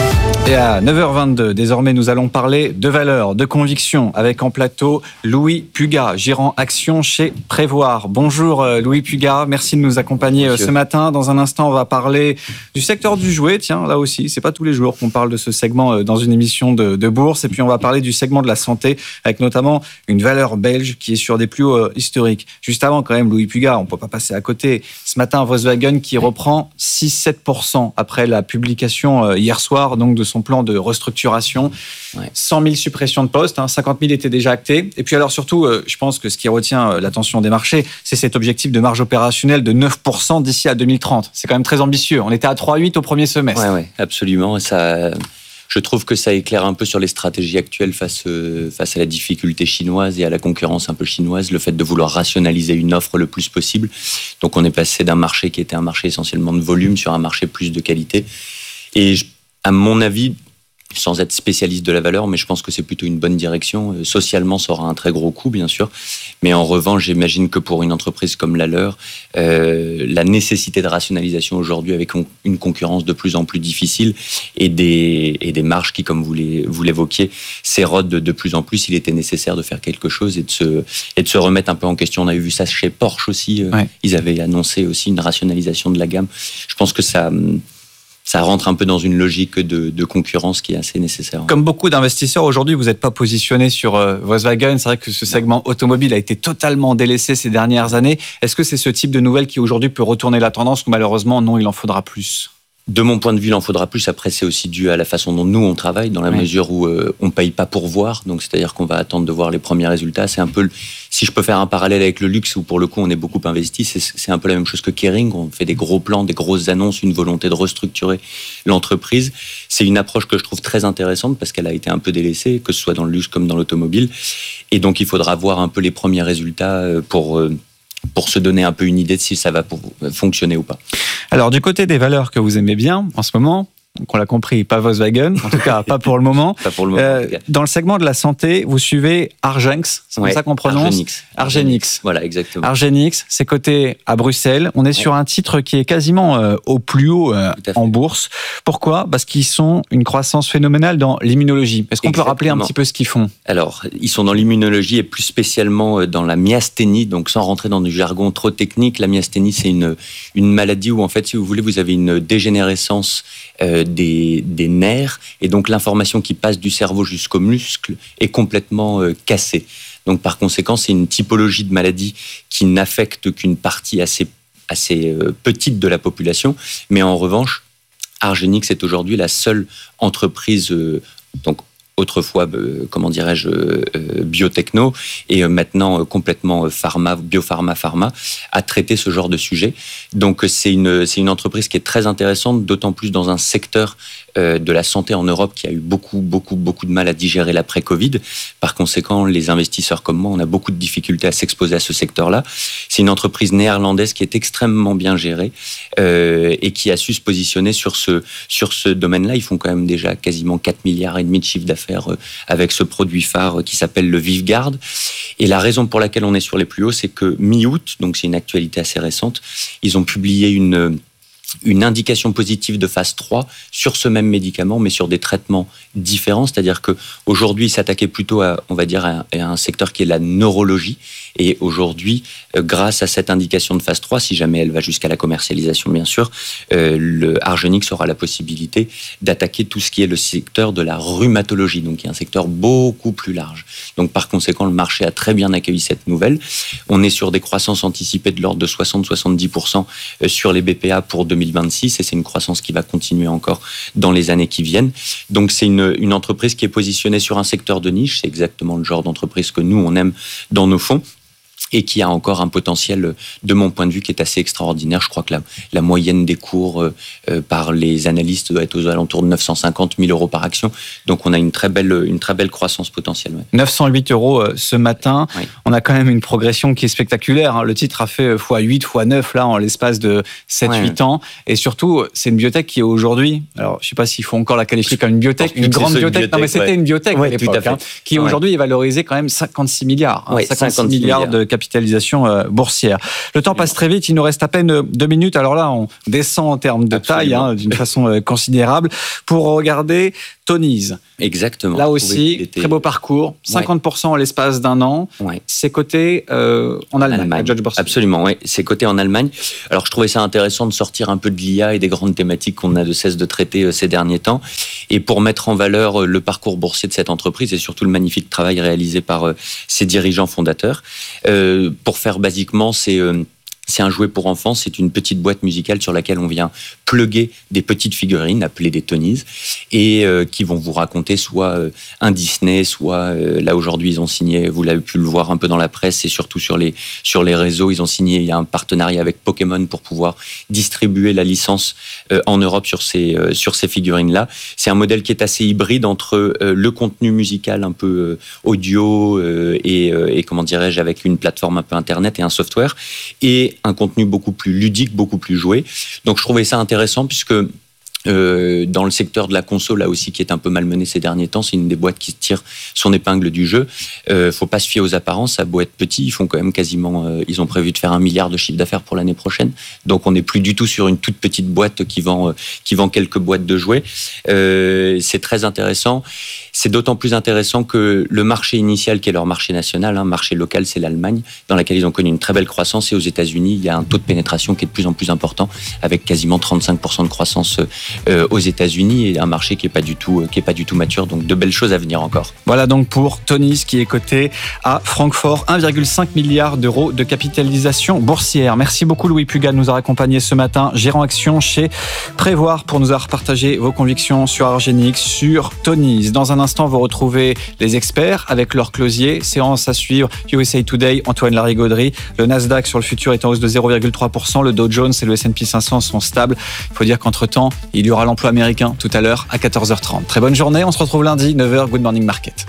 Et à neuf heures vingt-deux, désormais, nous allons parler de valeurs, de convictions, avec en plateau Louis Pugat, gérant action chez Prévoir. Bonjour Louis Pugat, merci de nous accompagner Monsieur. ce matin. Dans un instant, on va parler du secteur du jouet. Tiens, là aussi, c'est pas tous les jours qu'on parle de ce segment dans une émission de, de bourse. Et puis, on va parler du segment de la santé, avec notamment une valeur belge qui est sur des plus hauts historiques. Juste avant, quand même, Louis Pugat, on peut pas passer à côté. Ce matin, Volkswagen qui reprend six à sept pour cent après la publication hier soir, donc de son plan de restructuration. Ouais. cent mille suppressions de postes, hein, cinquante mille étaient déjà actés. Et puis alors surtout, euh, je pense que ce qui retient euh, l'attention des marchés, c'est cet objectif de marge opérationnelle de neuf pour cent d'ici à deux mille trente. C'est quand même très ambitieux. On était à trois virgule huit au premier semestre. Oui, ouais, absolument. Ça, je trouve que ça éclaire un peu sur les stratégies actuelles face, euh, face à la difficulté chinoise et à la concurrence un peu chinoise, le fait de vouloir rationaliser une offre le plus possible. Donc on est passé d'un marché qui était un marché essentiellement de volume sur un marché plus de qualité. Et je, à mon avis, sans être spécialiste de la valeur, mais je pense que c'est plutôt une bonne direction. Socialement, ça aura un très gros coût, bien sûr. Mais en revanche, j'imagine que pour une entreprise comme la leur, euh, la nécessité de rationalisation aujourd'hui, avec une concurrence de plus en plus difficile et des, et des marges qui, comme vous, les, vous l'évoquiez, s'érodent de, de plus en plus, il était nécessaire de faire quelque chose et de, se, et de se remettre un peu en question. On avait vu ça chez Porsche aussi. Ouais. Ils avaient annoncé aussi une rationalisation de la gamme. Je pense que ça... ça rentre un peu dans une logique de, de concurrence qui est assez nécessaire. Comme beaucoup d'investisseurs, aujourd'hui, vous n'êtes pas positionné sur euh, Volkswagen. C'est vrai que ce segment automobile a été totalement délaissé ces dernières années. Est-ce que c'est ce type de nouvelle qui, aujourd'hui, peut retourner la tendance ou malheureusement, non, il en faudra plus ? De mon point de vue, il en faudra plus. Après, c'est aussi dû à la façon dont nous, on travaille, dans la ouais. mesure où euh, on ne paye pas pour voir. Donc, c'est-à-dire qu'on va attendre de voir les premiers résultats. C'est un peu, si je peux faire un parallèle avec le luxe, où pour le coup, on est beaucoup investi, c'est, c'est un peu la même chose que Kering. On fait des gros plans, des grosses annonces, une volonté de restructurer l'entreprise. C'est une approche que je trouve très intéressante parce qu'elle a été un peu délaissée, que ce soit dans le luxe comme dans l'automobile. Et donc, il faudra voir un peu les premiers résultats pour... Euh, pour se donner un peu une idée de si ça va fonctionner ou pas. Alors, du côté des valeurs que vous aimez bien en ce moment, donc on l'a compris, pas Volkswagen, en tout cas pas pour le moment. Pas pour le moment. Euh, dans le segment de la santé, vous suivez Argenx, c'est ouais, comme ça qu'on prononce Argenix. Argenix. Voilà, exactement. Argenix, c'est coté à Bruxelles. On est ouais. sur un titre qui est quasiment euh, au plus haut euh, en bourse. Pourquoi ? Parce qu'ils sont une croissance phénoménale dans l'immunologie. Est-ce qu'on exactement. peut rappeler un petit peu ce qu'ils font ? Alors, ils sont dans l'immunologie et plus spécialement dans la myasthénie. Donc, sans rentrer dans du jargon trop technique, la myasthénie, c'est une, une maladie où, en fait, si vous voulez, vous avez une dégénérescence euh, Des, des nerfs, et donc l'information qui passe du cerveau jusqu'au muscle est complètement euh, cassée. Donc par conséquent, c'est une typologie de maladie qui n'affecte qu'une partie assez, assez euh, petite de la population, mais en revanche, Argenix est aujourd'hui la seule entreprise, euh, donc autrefois, euh, comment dirais-je, euh, biotechno, et euh, maintenant euh, complètement pharma, biopharma, pharma, à traiter ce genre de sujet. Donc c'est une, c'est une entreprise qui est très intéressante, d'autant plus dans un secteur euh, de la santé en Europe qui a eu beaucoup, beaucoup, beaucoup de mal à digérer l'après-Covid. Par conséquent, les investisseurs comme moi, on a beaucoup de difficultés à s'exposer à ce secteur-là. C'est une entreprise néerlandaise qui est extrêmement bien gérée euh, et qui a su se positionner sur ce, sur ce domaine-là. Ils font quand même déjà quasiment quatre milliards et demi de chiffre d'affaires avec ce produit phare qui s'appelle le ViveGuard. Et la raison pour laquelle on est sur les plus hauts, c'est que mi-août, donc c'est une actualité assez récente, ils ont publié une, une indication positive de phase trois sur ce même médicament, mais sur des traitements différents. C'est-à-dire qu'aujourd'hui, ils s'attaquaient plutôt à, on va dire, à un secteur qui est la neurologie. Et aujourd'hui, grâce à cette indication de phase trois, si jamais elle va jusqu'à la commercialisation, bien sûr, euh, le Argenix aura la possibilité d'attaquer tout ce qui est le secteur de la rhumatologie, donc qui est un secteur beaucoup plus large. Donc par conséquent, le marché a très bien accueilli cette nouvelle. On est sur des croissances anticipées de l'ordre de soixante à soixante-dix pour cent sur les B P A pour deux mille vingt-six, et c'est une croissance qui va continuer encore dans les années qui viennent. Donc c'est une, une entreprise qui est positionnée sur un secteur de niche, c'est exactement le genre d'entreprise que nous, on aime dans nos fonds. et qui a encore un potentiel, de mon point de vue, qui est assez extraordinaire. Je crois que la, la moyenne des cours euh, euh, par les analystes doit être aux alentours de neuf cent cinquante mille euros par action. Donc on a une très belle, une très belle croissance potentielle. Ouais. neuf cent huit euros ce matin. Oui. On a quand même une progression qui est spectaculaire. Hein. Le titre a fait fois huit, fois neuf là, en l'espace de sept huit ouais. ans. Et surtout, c'est une biotech qui est aujourd'hui, alors je ne sais pas s'il faut encore la qualifier comme une biotech, une grande biotech. biotech. Non mais c'était ouais. une biotech ouais, à l'époque, à hein, qui ouais. aujourd'hui est valorisée quand même cinquante-six milliards. Hein, ouais, cinquante-six, cinquante-six milliards, milliards de capitalisation euh, boursière. Le temps passe très vite, il nous reste à peine deux minutes. Alors là, on descend en termes de Absolument. taille hein, d'une façon euh, considérable pour regarder Tonies. Exactement. Là aussi, était... très beau parcours, cinquante pour cent ouais. en l'espace d'un an. Ouais. C'est coté euh, en Allemagne. Allemagne. Judge Borsig. Absolument, oui. C'est coté en Allemagne. Alors je trouvais ça intéressant de sortir un peu de l'I A et des grandes thématiques qu'on a de cesse de traiter euh, ces derniers temps, et pour mettre en valeur euh, le parcours boursier de cette entreprise et surtout le magnifique travail réalisé par euh, ses dirigeants fondateurs. Euh, pour faire basiquement, c'est euh, C'est un jouet pour enfants, c'est une petite boîte musicale sur laquelle on vient plugger des petites figurines appelées des Tonies et euh, qui vont vous raconter soit euh, un Disney, soit euh, là aujourd'hui ils ont signé, vous l'avez pu le voir un peu dans la presse et surtout sur les, sur les réseaux, ils ont signé il y a un partenariat avec Pokémon pour pouvoir distribuer la licence euh, en Europe sur ces, euh, sur ces figurines-là. C'est un modèle qui est assez hybride entre euh, le contenu musical un peu euh, audio euh, et, euh, et comment dirais-je avec une plateforme un peu internet et un software et un contenu beaucoup plus ludique, beaucoup plus joué. Donc je trouvais ça intéressant puisque Euh, dans le secteur de la console, là aussi, qui est un peu malmené ces derniers temps, c'est une des boîtes qui tire son épingle du jeu. Euh, faut pas se fier aux apparences, ça a beau être petit, ils font quand même quasiment, euh, ils ont prévu de faire un milliard de chiffre d'affaires pour l'année prochaine. Donc on n'est plus du tout sur une toute petite boîte qui vend, euh, qui vend quelques boîtes de jouets. Euh, c'est très intéressant. C'est d'autant plus intéressant que le marché initial, qui est leur marché national, hein, marché local, c'est l'Allemagne, dans laquelle ils ont connu une très belle croissance. Et aux États-Unis, il y a un taux de pénétration qui est de plus en plus important, avec quasiment trente-cinq pour cent de croissance euh, aux États-Unis et un marché qui est pas du tout, euh, qui est pas du tout mature. Donc de belles choses à venir encore. Voilà donc pour Tonies qui est coté à Francfort, un virgule cinq milliard d'euros de capitalisation boursière. Merci beaucoup Louis Puga de nous avoir accompagnés ce matin, gérant action chez Prévoir, pour nous avoir partagé vos convictions sur Argenix, sur Tonies. Dans un instant, vous retrouvez les experts avec leur closier. Séance à suivre, U S A Today, Antoine Larigauderie. Le Nasdaq sur le futur est en hausse de zéro virgule trois pour cent. Le Dow Jones et le S and P cinq cents sont stables. Il faut dire qu'entre-temps, il y aura l'emploi américain tout à l'heure à quatorze heures trente. Très bonne journée. On se retrouve lundi, neuf heures. Good Morning Market.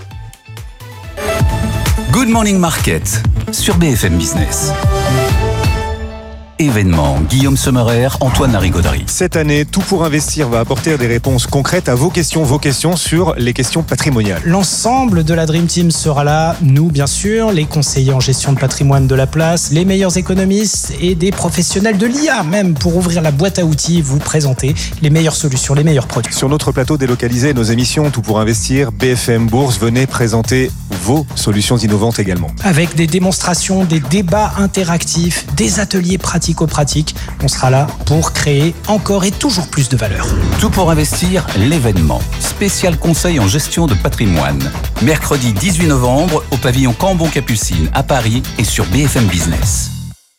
Good Morning Market sur B F M Business. Événement, Guillaume Sommerer, Antoine Larigauderie. Cette année, Tout pour investir va apporter des réponses concrètes à vos questions, vos questions sur les questions patrimoniales. L'ensemble de la Dream Team sera là, nous bien sûr, les conseillers en gestion de patrimoine de la place, les meilleurs économistes et des professionnels de l'I A même pour ouvrir la boîte à outils, vous présenter les meilleures solutions, les meilleurs produits. Sur notre plateau délocalisé, nos émissions Tout pour investir, B F M Bourse, venez présenter vos solutions innovantes également. Avec des démonstrations, des débats interactifs, des ateliers pratiques pratique, on sera là pour créer encore et toujours plus de valeur. Tout pour investir, l'événement. Spécial conseil en gestion de patrimoine. Mercredi dix-huit novembre au pavillon Cambon-Capucine à Paris et sur B F M Business.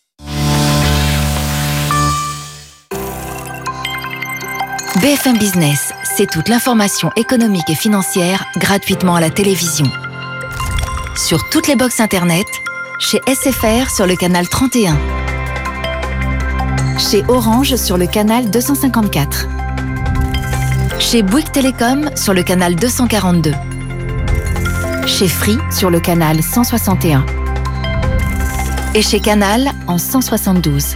B F M Business, c'est toute l'information économique et financière gratuitement à la télévision. Sur toutes les box internet, chez S F R sur le canal trente et un. Chez Orange sur le canal deux cent cinquante-quatre. Chez Bouygues Télécom sur le canal deux cent quarante-deux. Chez Free sur le canal cent soixante et un. Et chez Canal en cent soixante-douze.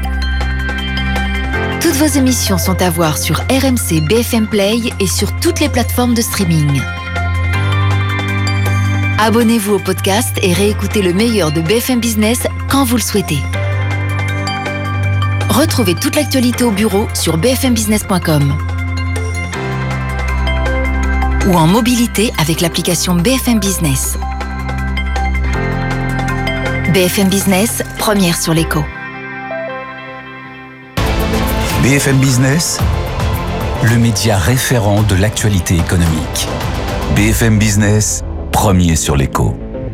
Toutes vos émissions sont à voir sur R M C B F M Play et sur toutes les plateformes de streaming. Abonnez-vous au podcast et réécoutez le meilleur de B F M Business quand vous le souhaitez. Retrouvez toute l'actualité au bureau sur b f m business point com ou en mobilité avec l'application B F M Business. B F M Business, première sur l'écho. B F M Business, le média référent de l'actualité économique. B F M Business, premier sur l'écho.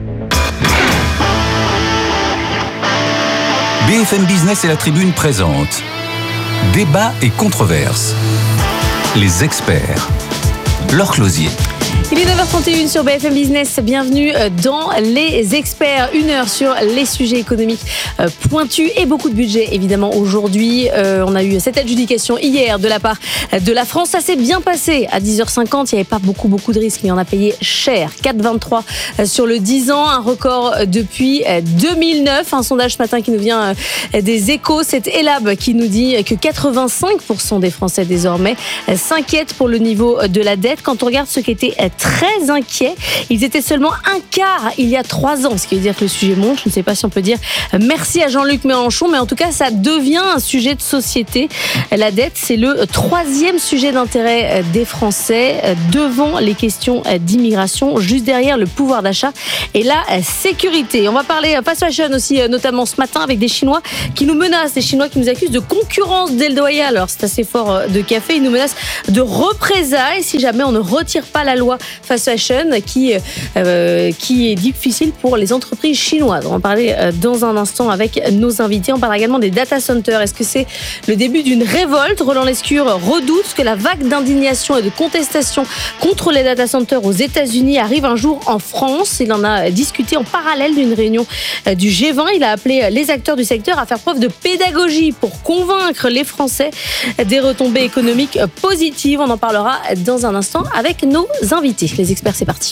B F M Business et la Tribune présentent Débat et controverses. Les experts, leur closier. Il est neuf heures trente et une sur B F M Business. Bienvenue dans Les Experts. Une heure sur les sujets économiques pointus et beaucoup de budget, évidemment, aujourd'hui. Euh, on a eu cette adjudication hier de la part de la France. Ça s'est bien passé. À dix heures cinquante, il n'y avait pas beaucoup, beaucoup de risques, mais on a payé cher. quatre virgule vingt-trois sur le dix ans. Un record depuis deux mille neuf. Un sondage ce matin qui nous vient des Échos. C'est Elab qui nous dit que quatre-vingt-cinq pour cent des Français, désormais, s'inquiètent pour le niveau de la dette. Quand on regarde ce qui était très inquiets. Ils étaient seulement un quart il y a trois ans, ce qui veut dire que le sujet monte. Je ne sais pas si on peut dire merci à Jean-Luc Mélenchon, mais en tout cas, ça devient un sujet de société. La dette, c'est le troisième sujet d'intérêt des Français, devant les questions d'immigration, juste derrière le pouvoir d'achat et la sécurité. On va parler fast fashion aussi, notamment ce matin, avec des Chinois qui nous menacent, des Chinois qui nous accusent de concurrence déloyale. Alors, c'est assez fort de café. Ils nous menacent de représailles si jamais on ne retire pas la loi fast fashion qui, euh, qui est difficile pour les entreprises chinoises. On va en parler dans un instant avec nos invités. On parle également des data centers. Est-ce que c'est le début d'une révolte? Roland Lescure redoute que la vague d'indignation et de contestation contre les data centers aux États-Unis arrive un jour en France. Il en a discuté en parallèle d'une réunion du G vingt. Il a appelé les acteurs du secteur à faire preuve de pédagogie pour convaincre les Français des retombées économiques positives. On en parlera dans un instant avec nos invités. Les experts, c'est parti.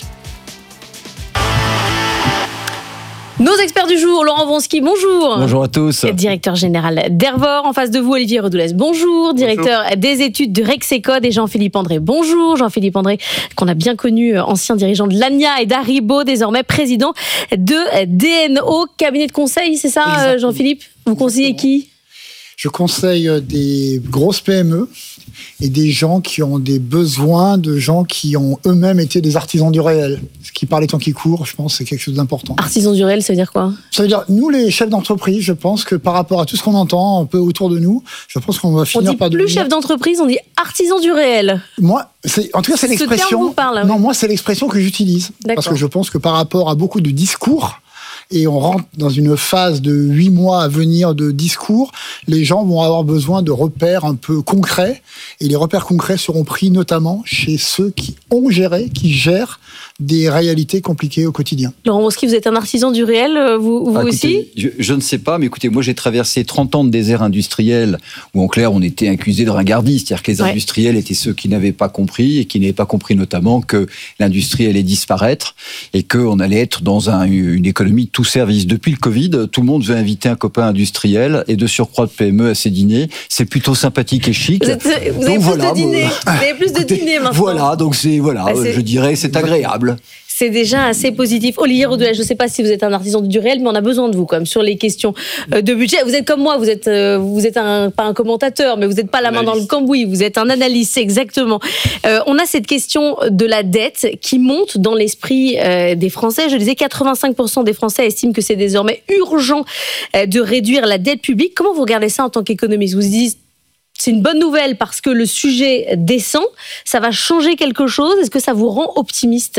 Nos experts du jour, Laurent Vronsky, bonjour. Bonjour à tous. Directeur général d'Hervor. En face de vous, Olivier Redoulès, bonjour. Directeur bonjour. Des études de Rexecode et Jean-Philippe André, bonjour. Jean-Philippe André, qu'on a bien connu, ancien dirigeant de l'A N I A et d'Haribo, désormais président de D N O, cabinet de conseil, c'est ça, exactement. Jean-Philippe? Vous conseillez qui? Je conseille des grosses P M E et des gens qui ont des besoins, de gens qui ont eux-mêmes été des artisans du réel. Ce qui, par les temps qui courent, je pense, c'est quelque chose d'important. Artisans du réel, ça veut dire quoi? Ça veut dire, nous, les chefs d'entreprise, je pense que par rapport à tout ce qu'on entend un peu autour de nous, je pense qu'on va finir par devenir... On dit plus chef d'entreprise, on dit artisan du réel. Moi, c'est, en tout cas, c'est l'expression... Ce terme vous parle, non, moi, c'est l'expression que j'utilise. D'accord. Parce que je pense que par rapport à beaucoup de discours... et on rentre dans une phase de huit mois à venir de discours, les gens vont avoir besoin de repères un peu concrets, et les repères concrets seront pris notamment chez ceux qui ont géré, qui gèrent des réalités compliquées au quotidien. Laurent Vronsky, vous êtes un artisan du réel, vous, vous ah, écoutez, aussi je, je ne sais pas, mais écoutez, moi j'ai traversé trente ans de désert industriel, où en clair on était accusé de ringardise, c'est-à-dire que les ouais. industriels étaient ceux qui n'avaient pas compris, et qui n'avaient pas compris notamment que l'industrie allait disparaître, et qu'on allait être dans un, une économie tout service. Depuis le Covid, tout le monde veut inviter un copain industriel, et de surcroît de P M E à ses dîners. C'est plutôt sympathique et chic. Vous, êtes, vous avez donc, plus voilà, de dîners. Vous avez plus de dîners maintenant. Voilà, donc c'est, voilà, bah, c'est... je dirais, c'est agréable. C'est déjà assez positif. Olivier Redoulès, je ne sais pas si vous êtes un artisan du réel, mais on a besoin de vous quand même sur les questions de budget. Vous êtes comme moi, vous êtes, vous êtes un, pas un commentateur, mais vous n'êtes pas la main dans le cambouis, vous êtes un analyste, exactement. Euh, on a cette question de la dette qui monte dans l'esprit euh, des Français. Je disais, quatre-vingt-cinq pour cent des Français estiment que c'est désormais urgent euh, de réduire la dette publique. Comment vous regardez ça en tant qu'économiste? Vous vous dites, c'est une bonne nouvelle parce que le sujet descend, ça va changer quelque chose? Est-ce que ça vous rend optimiste?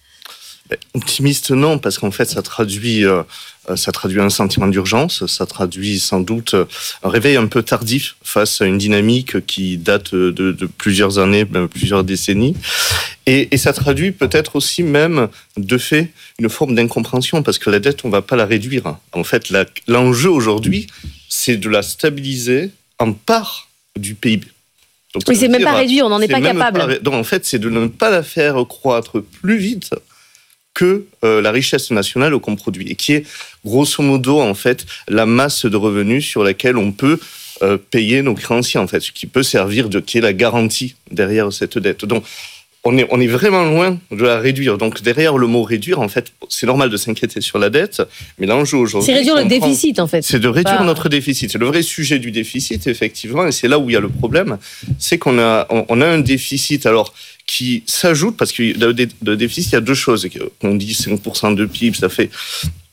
Optimiste, non, parce qu'en fait, ça traduit, euh, ça traduit un sentiment d'urgence, ça traduit sans doute un réveil un peu tardif face à une dynamique qui date de, de plusieurs années, même plusieurs décennies. Et, et ça traduit peut-être aussi même, de fait, une forme d'incompréhension, parce que la dette, on ne va pas la réduire. En fait, la, l'enjeu aujourd'hui, c'est de la stabiliser en part du P I B. Donc, oui, c'est même pas réduit, on n'en est pas capable. Pas, donc, en fait, c'est de ne pas la faire croître plus vite que euh, la richesse nationale qu'on produit, et qui est grosso modo en fait la masse de revenus sur laquelle on peut euh, payer nos créanciers, en fait, ce qui peut servir de, qui est la garantie derrière cette dette. Donc on est on est vraiment loin de la réduire. Donc derrière le mot réduire, en fait, c'est normal de s'inquiéter sur la dette, mais l'enjeu aujourd'hui, c'est réduire le déficit prend, en fait. C'est de réduire bah... notre déficit. C'est le vrai sujet du déficit, effectivement, et c'est là où il y a le problème, c'est qu'on a on, on a un déficit alors qui s'ajoute, parce que le déficit, il y a deux choses. On dit cinq pour cent de P I B, ça fait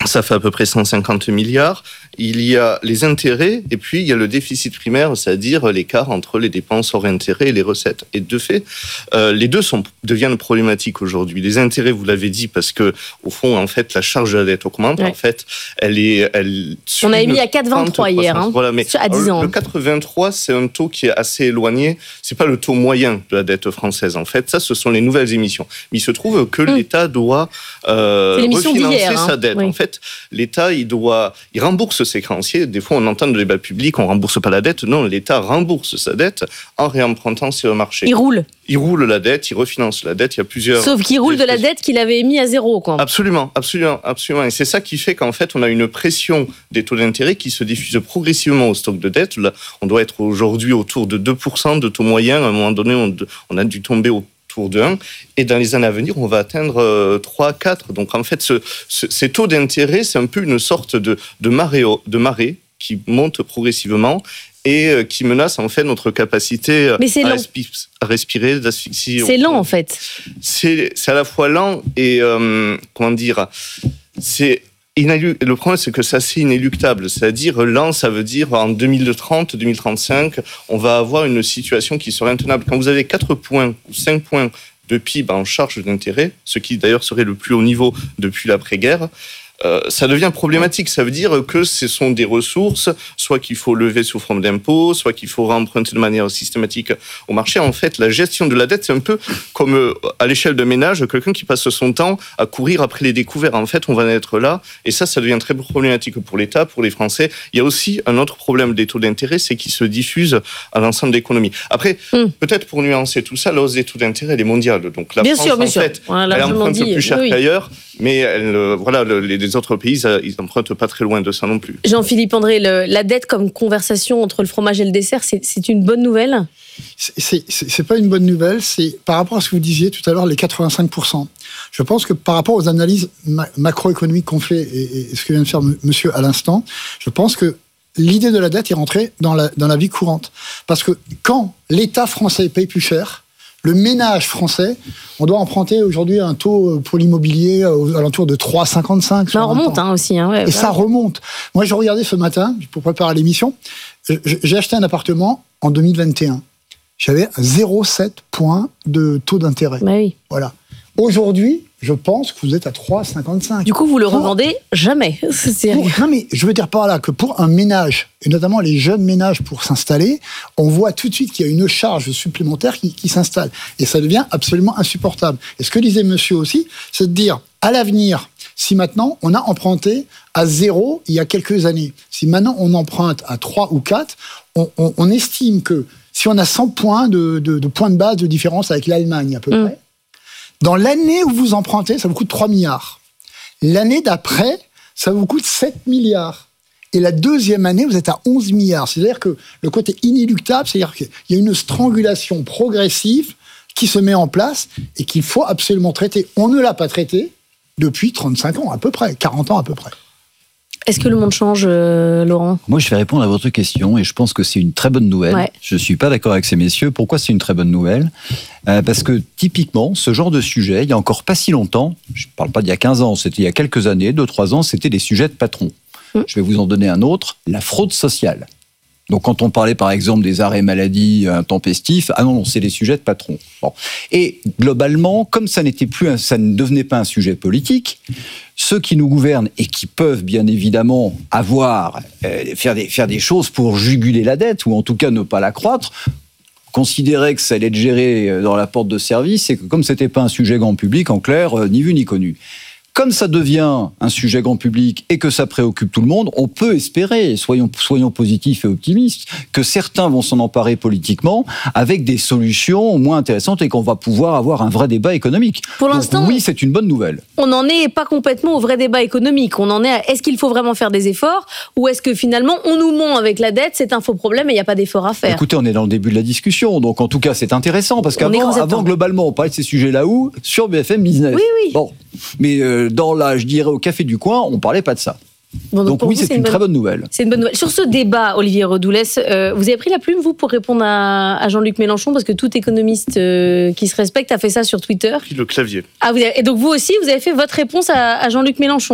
Ça fait à peu près cent cinquante milliards. Il y a les intérêts et puis il y a le déficit primaire, c'est-à-dire l'écart entre les dépenses hors intérêts et les recettes. Et de fait, euh, les deux sont, deviennent problématiques aujourd'hui. Les intérêts, vous l'avez dit, parce que au fond, en fait, la charge de la dette augmente. Ouais. En fait, elle est, elle. On a mis à quatre virgule vingt-trois hier, hein, voilà, mais à dix ans. Le quatre virgule vingt-trois, c'est un taux qui est assez éloigné. C'est pas le taux moyen de la dette française. En fait, ça, ce sont les nouvelles émissions. Mais il se trouve que mmh. l'État doit euh, refinancer hein. sa dette. Oui. En fait, l'État, il doit, il rembourse ses créanciers. Des fois, on entend dans le débat public, on rembourse pas la dette. Non, l'État rembourse sa dette en réempruntant sur le marché. Il roule. Il roule la dette, il refinance la dette. Il y a plusieurs. Sauf qu'il roule de la dette qu'il avait émis à zéro, quoi. Absolument, absolument, absolument. Et c'est ça qui fait qu'en fait, on a une pression des taux d'intérêt qui se diffuse progressivement au stock de dette. Là, on doit être aujourd'hui autour de deux pour cent de taux moyen. À un moment donné, on, on a dû tomber au autour de un, et dans les années à venir, on va atteindre euh, trois, quatre. Donc en fait, ce, ce, ces taux d'intérêt, c'est un peu une sorte de, de, marée, de marée qui monte progressivement et euh, qui menace en fait notre capacité à, respi- à respirer, d'asphyxie. C'est lent en fait. C'est, c'est à la fois lent et, euh, comment dire, c'est... Le problème, c'est que c'est assez inéluctable. C'est-à-dire, lent, ça veut dire en deux mille trente, deux mille trente-cinq, on va avoir une situation qui sera intenable. Quand vous avez quatre points ou cinq points de P I B en charge d'intérêt, ce qui d'ailleurs serait le plus haut niveau depuis l'après-guerre, Euh, ça devient problématique. Ça veut dire que ce sont des ressources, soit qu'il faut lever sous forme d'impôts, soit qu'il faut remprunter de manière systématique au marché. En fait, la gestion de la dette, c'est un peu comme euh, à l'échelle de ménage, quelqu'un qui passe son temps à courir après les découverts. En fait, on va en être là. Et ça, ça devient très problématique pour l'État, pour les Français. Il y a aussi un autre problème des taux d'intérêt, c'est qu'ils se diffusent à l'ensemble de l'économie. Après, mm. peut-être pour nuancer tout ça, la hausse des taux d'intérêt, elle est mondiale. Donc la bien France, sûr, bien en sûr. fait, voilà, elle emprunte dit, plus cher oui. qu'ailleurs, mais elle, euh, voilà, le, les autres pays, ils n'empruntent pas très loin de ça non plus. Jean-Philippe André, le, la dette comme conversation entre le fromage et le dessert, c'est, c'est une bonne nouvelle ? c'est, c'est, c'est pas une bonne nouvelle, c'est par rapport à ce que vous disiez tout à l'heure, les quatre-vingt-cinq pour cent. Je pense que par rapport aux analyses ma- macroéconomiques qu'on fait et, et ce que vient de faire m- monsieur à l'instant, je pense que l'idée de la dette est rentrée dans la, dans la vie courante. Parce que quand l'État français paye plus cher, le ménage français, on doit emprunter aujourd'hui un taux pour l'immobilier aux alentours de trois virgule cinquante-cinq. Ça remonte hein, aussi. Hein, ouais, et ouais. ça remonte. Moi, je regardais ce matin, pour préparer l'émission, j'ai acheté un appartement en deux mille vingt et un. J'avais zéro virgule sept points de taux d'intérêt. Bah oui. Voilà. Aujourd'hui, je pense que vous êtes à trois virgule cinquante-cinq. Du coup, vous le pour... revendez jamais. C'est... Pour... Non, mais je veux dire par là que pour un ménage, et notamment les jeunes ménages pour s'installer, on voit tout de suite qu'il y a une charge supplémentaire qui, qui s'installe. Et ça devient absolument insupportable. Et ce que disait monsieur aussi, c'est de dire, à l'avenir, si maintenant on a emprunté à zéro il y a quelques années, si maintenant on emprunte à trois ou quatre, on, on, on estime que si on a cent points de, de, de points de base de différence avec l'Allemagne à peu mmh. près, dans l'année où vous empruntez, ça vous coûte trois milliards. L'année d'après, ça vous coûte sept milliards. Et la deuxième année, vous êtes à onze milliards. C'est-à-dire que le côté inéluctable, c'est-à-dire qu'il y a une strangulation progressive qui se met en place et qu'il faut absolument traiter. On ne l'a pas traité depuis trente-cinq ans à peu près, quarante ans à peu près. Est-ce que le monde change, euh, Laurent ? Moi, je vais répondre à votre question et je pense que c'est une très bonne nouvelle. Ouais. Je ne suis pas d'accord avec ces messieurs. Pourquoi c'est une très bonne nouvelle ? euh, Parce que typiquement, ce genre de sujet, il n'y a encore pas si longtemps, je ne parle pas d'il y a quinze ans, c'était il y a quelques années, deux, trois ans, c'était des sujets de patrons. Mmh. Je vais vous en donner un autre, la fraude sociale. Donc, quand on parlait, par exemple, des arrêts maladie intempestifs, ah non, non, c'est des sujets de patrons. Bon. Et globalement, comme ça n'était plus, un, ça ne devenait pas un sujet politique, ceux qui nous gouvernent et qui peuvent, bien évidemment, avoir, euh, faire des, faire des choses pour juguler la dette, ou en tout cas ne pas l'accroître, considéraient que ça allait être géré dans la porte de service, et que comme c'était pas un sujet grand public, en clair, euh, ni vu ni connu. Comme ça devient un sujet grand public et que ça préoccupe tout le monde, on peut espérer, soyons, soyons positifs et optimistes, que certains vont s'en emparer politiquement avec des solutions moins intéressantes et qu'on va pouvoir avoir un vrai débat économique. Pour Donc, l'instant, oui, c'est une bonne nouvelle. On n'en est pas complètement au vrai débat économique. On en est à est-ce qu'il faut vraiment faire des efforts ou est-ce que finalement on nous ment avec la dette, c'est un faux problème et il n'y a pas d'effort à faire. Écoutez, on est dans le début de la discussion, donc en tout cas c'est intéressant parce qu'avant, avant, globalement, on parlait de ces sujets-là où sur B F M Business. Oui, oui. Bon, mais euh, dans la, je dirais, au café du coin, on parlait pas de ça. Bon, donc, donc oui, vous, c'est, c'est une, une bonne... très bonne nouvelle. C'est une bonne nouvelle. Sur ce débat, Olivier Redoulès, euh, vous avez pris la plume, vous, pour répondre à, à Jean-Luc Mélenchon, parce que tout économiste euh, qui se respecte a fait ça sur Twitter. Pris le clavier. Ah, vous avez... Et donc vous aussi, vous avez fait votre réponse à, à Jean-Luc Mélenchon.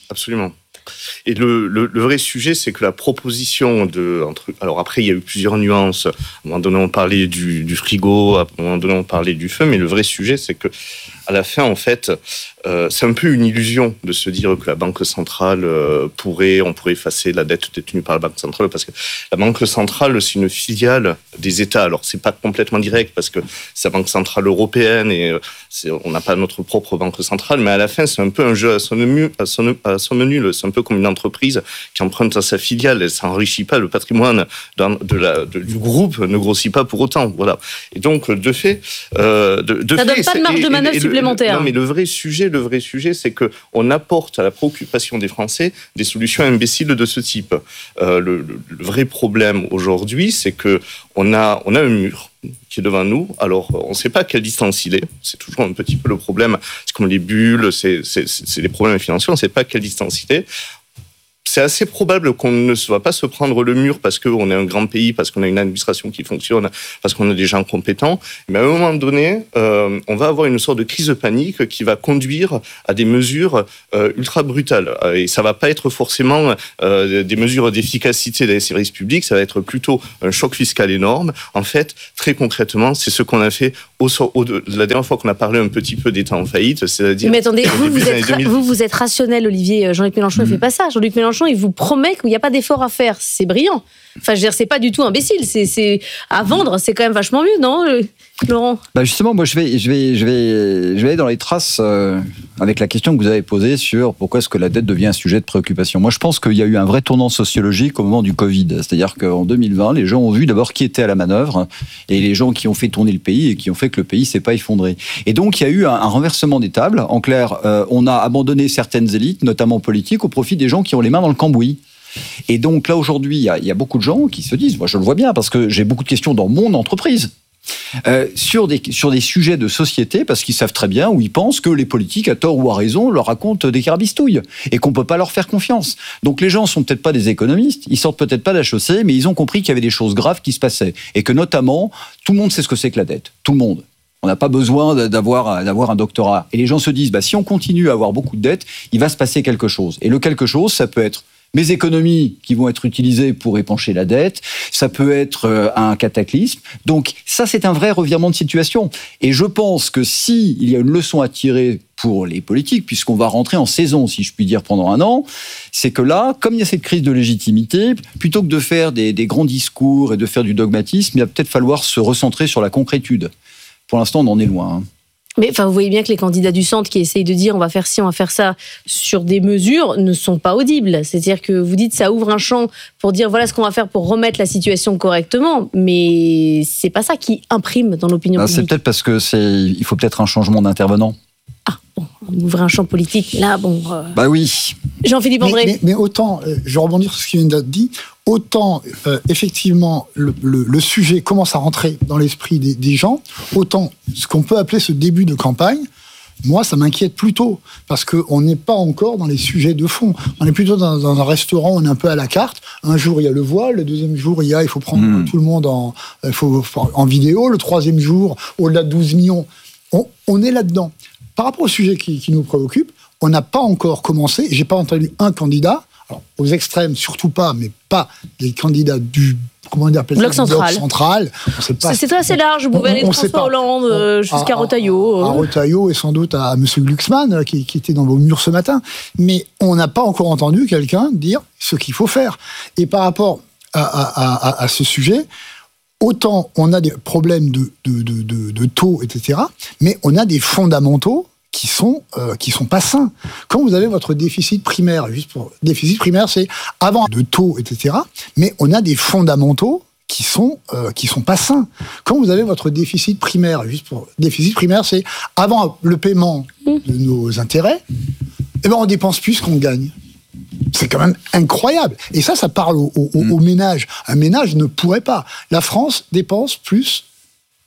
Absolument. Et le, le, le vrai sujet, c'est que la proposition de... Entre, alors après, il y a eu plusieurs nuances. À un moment donné, on parlait du, du frigo, à un moment donné, on parlait du feu, mais le vrai sujet, c'est que à la fin, en fait, euh, c'est un peu une illusion de se dire que la Banque centrale euh, pourrait, on pourrait effacer la dette détenue par la Banque centrale, parce que la Banque centrale, c'est une filiale des États. Alors, c'est pas complètement direct, parce que c'est la Banque centrale européenne et euh, c'est, on n'a pas notre propre Banque centrale, mais à la fin, c'est un peu un jeu à son menu, à son, à son menu. C'est un peu comme une entreprise qui emprunte à sa filiale, elle s'enrichit pas, le patrimoine de la, de, du groupe ne grossit pas pour autant. Voilà. Et donc, de fait, euh, de, de ça fait, donne pas de marge de manœuvre supplémentaire. Non, mais le vrai sujet, le vrai sujet, c'est que on apporte à la préoccupation des Français des solutions imbéciles de ce type. Euh, le, le, le vrai problème aujourd'hui, c'est que on a, on a un mur qui est devant nous. Alors, on ne sait pas à quelle distance il est. C'est toujours un petit peu le problème. C'est comme les bulles, c'est, c'est, c'est des problèmes financiers. On ne sait pas à quelle distance il est. C'est assez probable qu'on ne va pas se prendre le mur parce qu'on est un grand pays, parce qu'on a une administration qui fonctionne, parce qu'on a des gens compétents. Mais à un moment donné, euh, on va avoir une sorte de crise de panique qui va conduire à des mesures euh, ultra brutales. Et ça ne va pas être forcément euh, des mesures d'efficacité des services publics, ça va être plutôt un choc fiscal énorme. En fait, très concrètement, c'est ce qu'on a fait au, au, la dernière fois qu'on a parlé un petit peu d'État en faillite, c'est-à-dire... Mais attendez, vous, vous, êtes, vous, vous êtes rationnel, Olivier. Jean-Luc Mélenchon ne mmh. fait pas ça. Jean-Luc Mélenchon, il vous promet qu'il n'y a pas d'effort à faire. C'est brillant. Enfin, je veux dire, c'est pas du tout imbécile. C'est, c'est à vendre, c'est quand même vachement mieux, non, Laurent? Bah justement, moi, je vais, je vais, je vais, je vais aller dans les traces euh, avec la question que vous avez posée sur pourquoi est-ce que la dette devient un sujet de préoccupation. Moi, je pense qu'il y a eu un vrai tournant sociologique au moment du Covid. C'est-à-dire qu'en deux mille vingt, les gens ont vu d'abord qui était à la manœuvre et les gens qui ont fait tourner le pays et qui ont fait que le pays s'est pas effondré. Et donc, il y a eu un, un renversement des tables. En clair, euh, on a abandonné certaines élites, notamment politiques, au profit des gens qui ont les mains dans le cambouis. Et donc là, aujourd'hui, il y a, il y a beaucoup de gens qui se disent, moi je le vois bien, parce que j'ai beaucoup de questions dans mon entreprise, euh, sur, des, sur des sujets de société, parce qu'ils savent très bien, ou ils pensent que les politiques, à tort ou à raison, leur racontent des carabistouilles, et qu'on ne peut pas leur faire confiance. Donc les gens ne sont peut-être pas des économistes, ils sortent peut-être pas de H E C, mais ils ont compris qu'il y avait des choses graves qui se passaient, et que notamment, tout le monde sait ce que c'est que la dette, tout le monde. On n'a pas besoin d'avoir, d'avoir un doctorat. Et les gens se disent, bah, si on continue à avoir beaucoup de dettes, il va se passer quelque chose. Et le quelque chose, ça peut être mes économies qui vont être utilisées pour épancher la dette, ça peut être euh, un cataclysme. Donc ça, c'est un vrai revirement de situation. Et je pense que si il y a une leçon à tirer pour les politiques, puisqu'on va rentrer en saison, si je puis dire, pendant un an, c'est que là, comme il y a cette crise de légitimité, plutôt que de faire des, des grands discours et de faire du dogmatisme, il va peut-être falloir se recentrer sur la concrétude. Pour l'instant, on en est loin, hein. Mais enfin, vous voyez bien que les candidats du centre qui essayent de dire on va faire ci, on va faire ça sur des mesures ne sont pas audibles. C'est-à-dire que vous dites ça ouvre un champ pour dire voilà ce qu'on va faire pour remettre la situation correctement, mais c'est pas ça qui imprime dans l'opinion ah, publique. C'est peut-être parce que c'est, il faut peut-être un changement d'intervenant. Ah bon, on ouvre un champ politique là, bon. Euh... Bah oui. Jean-Philippe André. Mais, mais, mais autant, euh, je rebondir sur ce qui vient d'être dit. Autant, euh, effectivement, le, le, le sujet commence à rentrer dans l'esprit des, des gens, autant ce qu'on peut appeler ce début de campagne, moi, ça m'inquiète plutôt, parce qu'on n'est pas encore dans les sujets de fond. On est plutôt dans, dans un restaurant, on est un peu à la carte. Un jour, il y a le voile, le deuxième jour, il y a, il faut prendre mmh. tout le monde en, il faut, en vidéo, le troisième jour, au-delà de douze millions. On, on est là-dedans. Par rapport au sujet qui, qui nous préoccupe, on n'a pas encore commencé, j'ai pas entendu un candidat, alors, aux extrêmes, surtout pas, mais pas des candidats du comment dire, bloc ça, central. Bloc central. C'est, c'est assez large. Vous pouvez aller de François Hollande euh, jusqu'à à, Retailleau. À, à Retailleau et sans doute à, à M. Glucksmann, qui, qui était dans vos murs ce matin. Mais on n'a pas encore entendu quelqu'un dire ce qu'il faut faire. Et par rapport à, à, à, à ce sujet, autant on a des problèmes de, de, de, de, de taux, et cetera, mais on a des fondamentaux qui sont euh, qui sont pas sains. Quand vous avez votre déficit primaire, juste pour déficit primaire, c'est avant de taux, et cetera. Mais on a des fondamentaux qui sont euh, qui sont pas sains. Quand vous avez votre déficit primaire, juste pour déficit primaire, c'est avant le paiement de nos intérêts, eh ben on dépense plus qu'on gagne. C'est quand même incroyable. Et ça, ça parle au, au, au ménage. Un ménage ne pourrait pas. La France dépense plus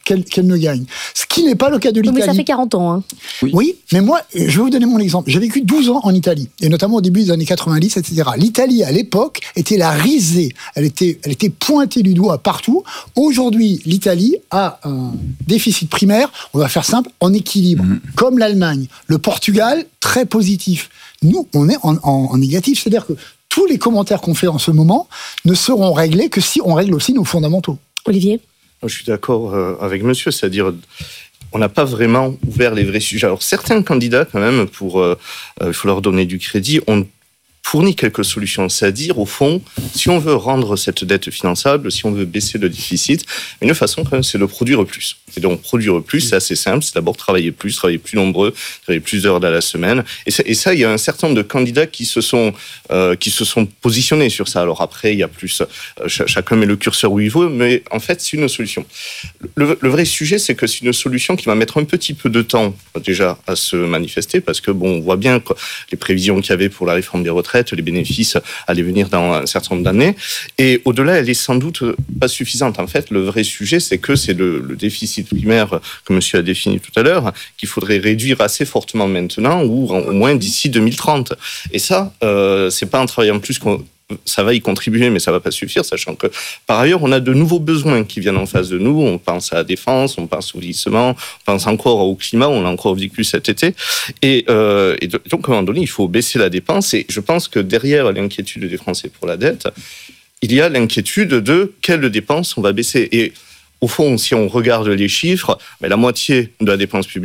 qu'elle, qu'elle ne gagne. Ce qui n'est pas le cas de l'Italie. Mais ça fait quarante ans. Hein. Oui. oui, mais moi, je vais vous donner mon exemple. J'ai vécu douze ans en Italie, et notamment au début des années quatre-vingt-dix, et cetera. L'Italie, à l'époque, était la risée. Elle était, elle était pointée du doigt partout. Aujourd'hui, l'Italie a un déficit primaire, on va faire simple, en équilibre, mmh. comme l'Allemagne. Le Portugal, très positif. Nous, on est en, en, en négatif, c'est-à-dire que tous les commentaires qu'on fait en ce moment ne seront réglés que si on règle aussi nos fondamentaux. Olivier ? Je suis d'accord avec monsieur, c'est-à-dire on n'a pas vraiment ouvert les vrais sujets. Alors certains candidats, quand même, pour, euh, il faut leur donner du crédit, ont fourni quelques solutions. C'est-à-dire, au fond, si on veut rendre cette dette finançable, si on veut baisser le déficit, une façon, quand même, c'est de produire plus. Et donc, produire plus, c'est assez simple. C'est d'abord travailler plus, travailler plus nombreux, travailler plus d'heures à la semaine. Et ça, et ça, il y a un certain nombre de candidats qui se sont, euh, qui se sont positionnés sur ça. Alors après, il y a plus, euh, ch- chacun met le curseur où il veut, mais en fait, c'est une solution. Le, le vrai sujet, c'est que c'est une solution qui va mettre un petit peu de temps, déjà, à se manifester, parce que, bon, on voit bien que les prévisions qu'il y avait pour la réforme des retraites, les bénéfices allaient venir dans un certain nombre d'années. Et au-delà, elle est sans doute pas suffisante. En fait, le vrai sujet, c'est que c'est le, le déficit primaire que monsieur a défini tout à l'heure, qu'il faudrait réduire assez fortement maintenant, ou au moins d'ici deux mille trente. Et ça, euh, c'est pas un travail en plus qu'on... Ça va y contribuer, mais ça va pas suffire, sachant que, par ailleurs, on a de nouveaux besoins qui viennent en face de nous. On pense à la défense, on pense au vieillissement, on pense encore au climat, on l'a encore vécu cet été. Et, euh, et donc, à un moment donné, il faut baisser la dépense. Et je pense que derrière l'inquiétude des Français pour la dette, il y a l'inquiétude de quelles dépenses on va baisser. Et au fond, si on regarde les chiffres, mais la moitié de la dépense publique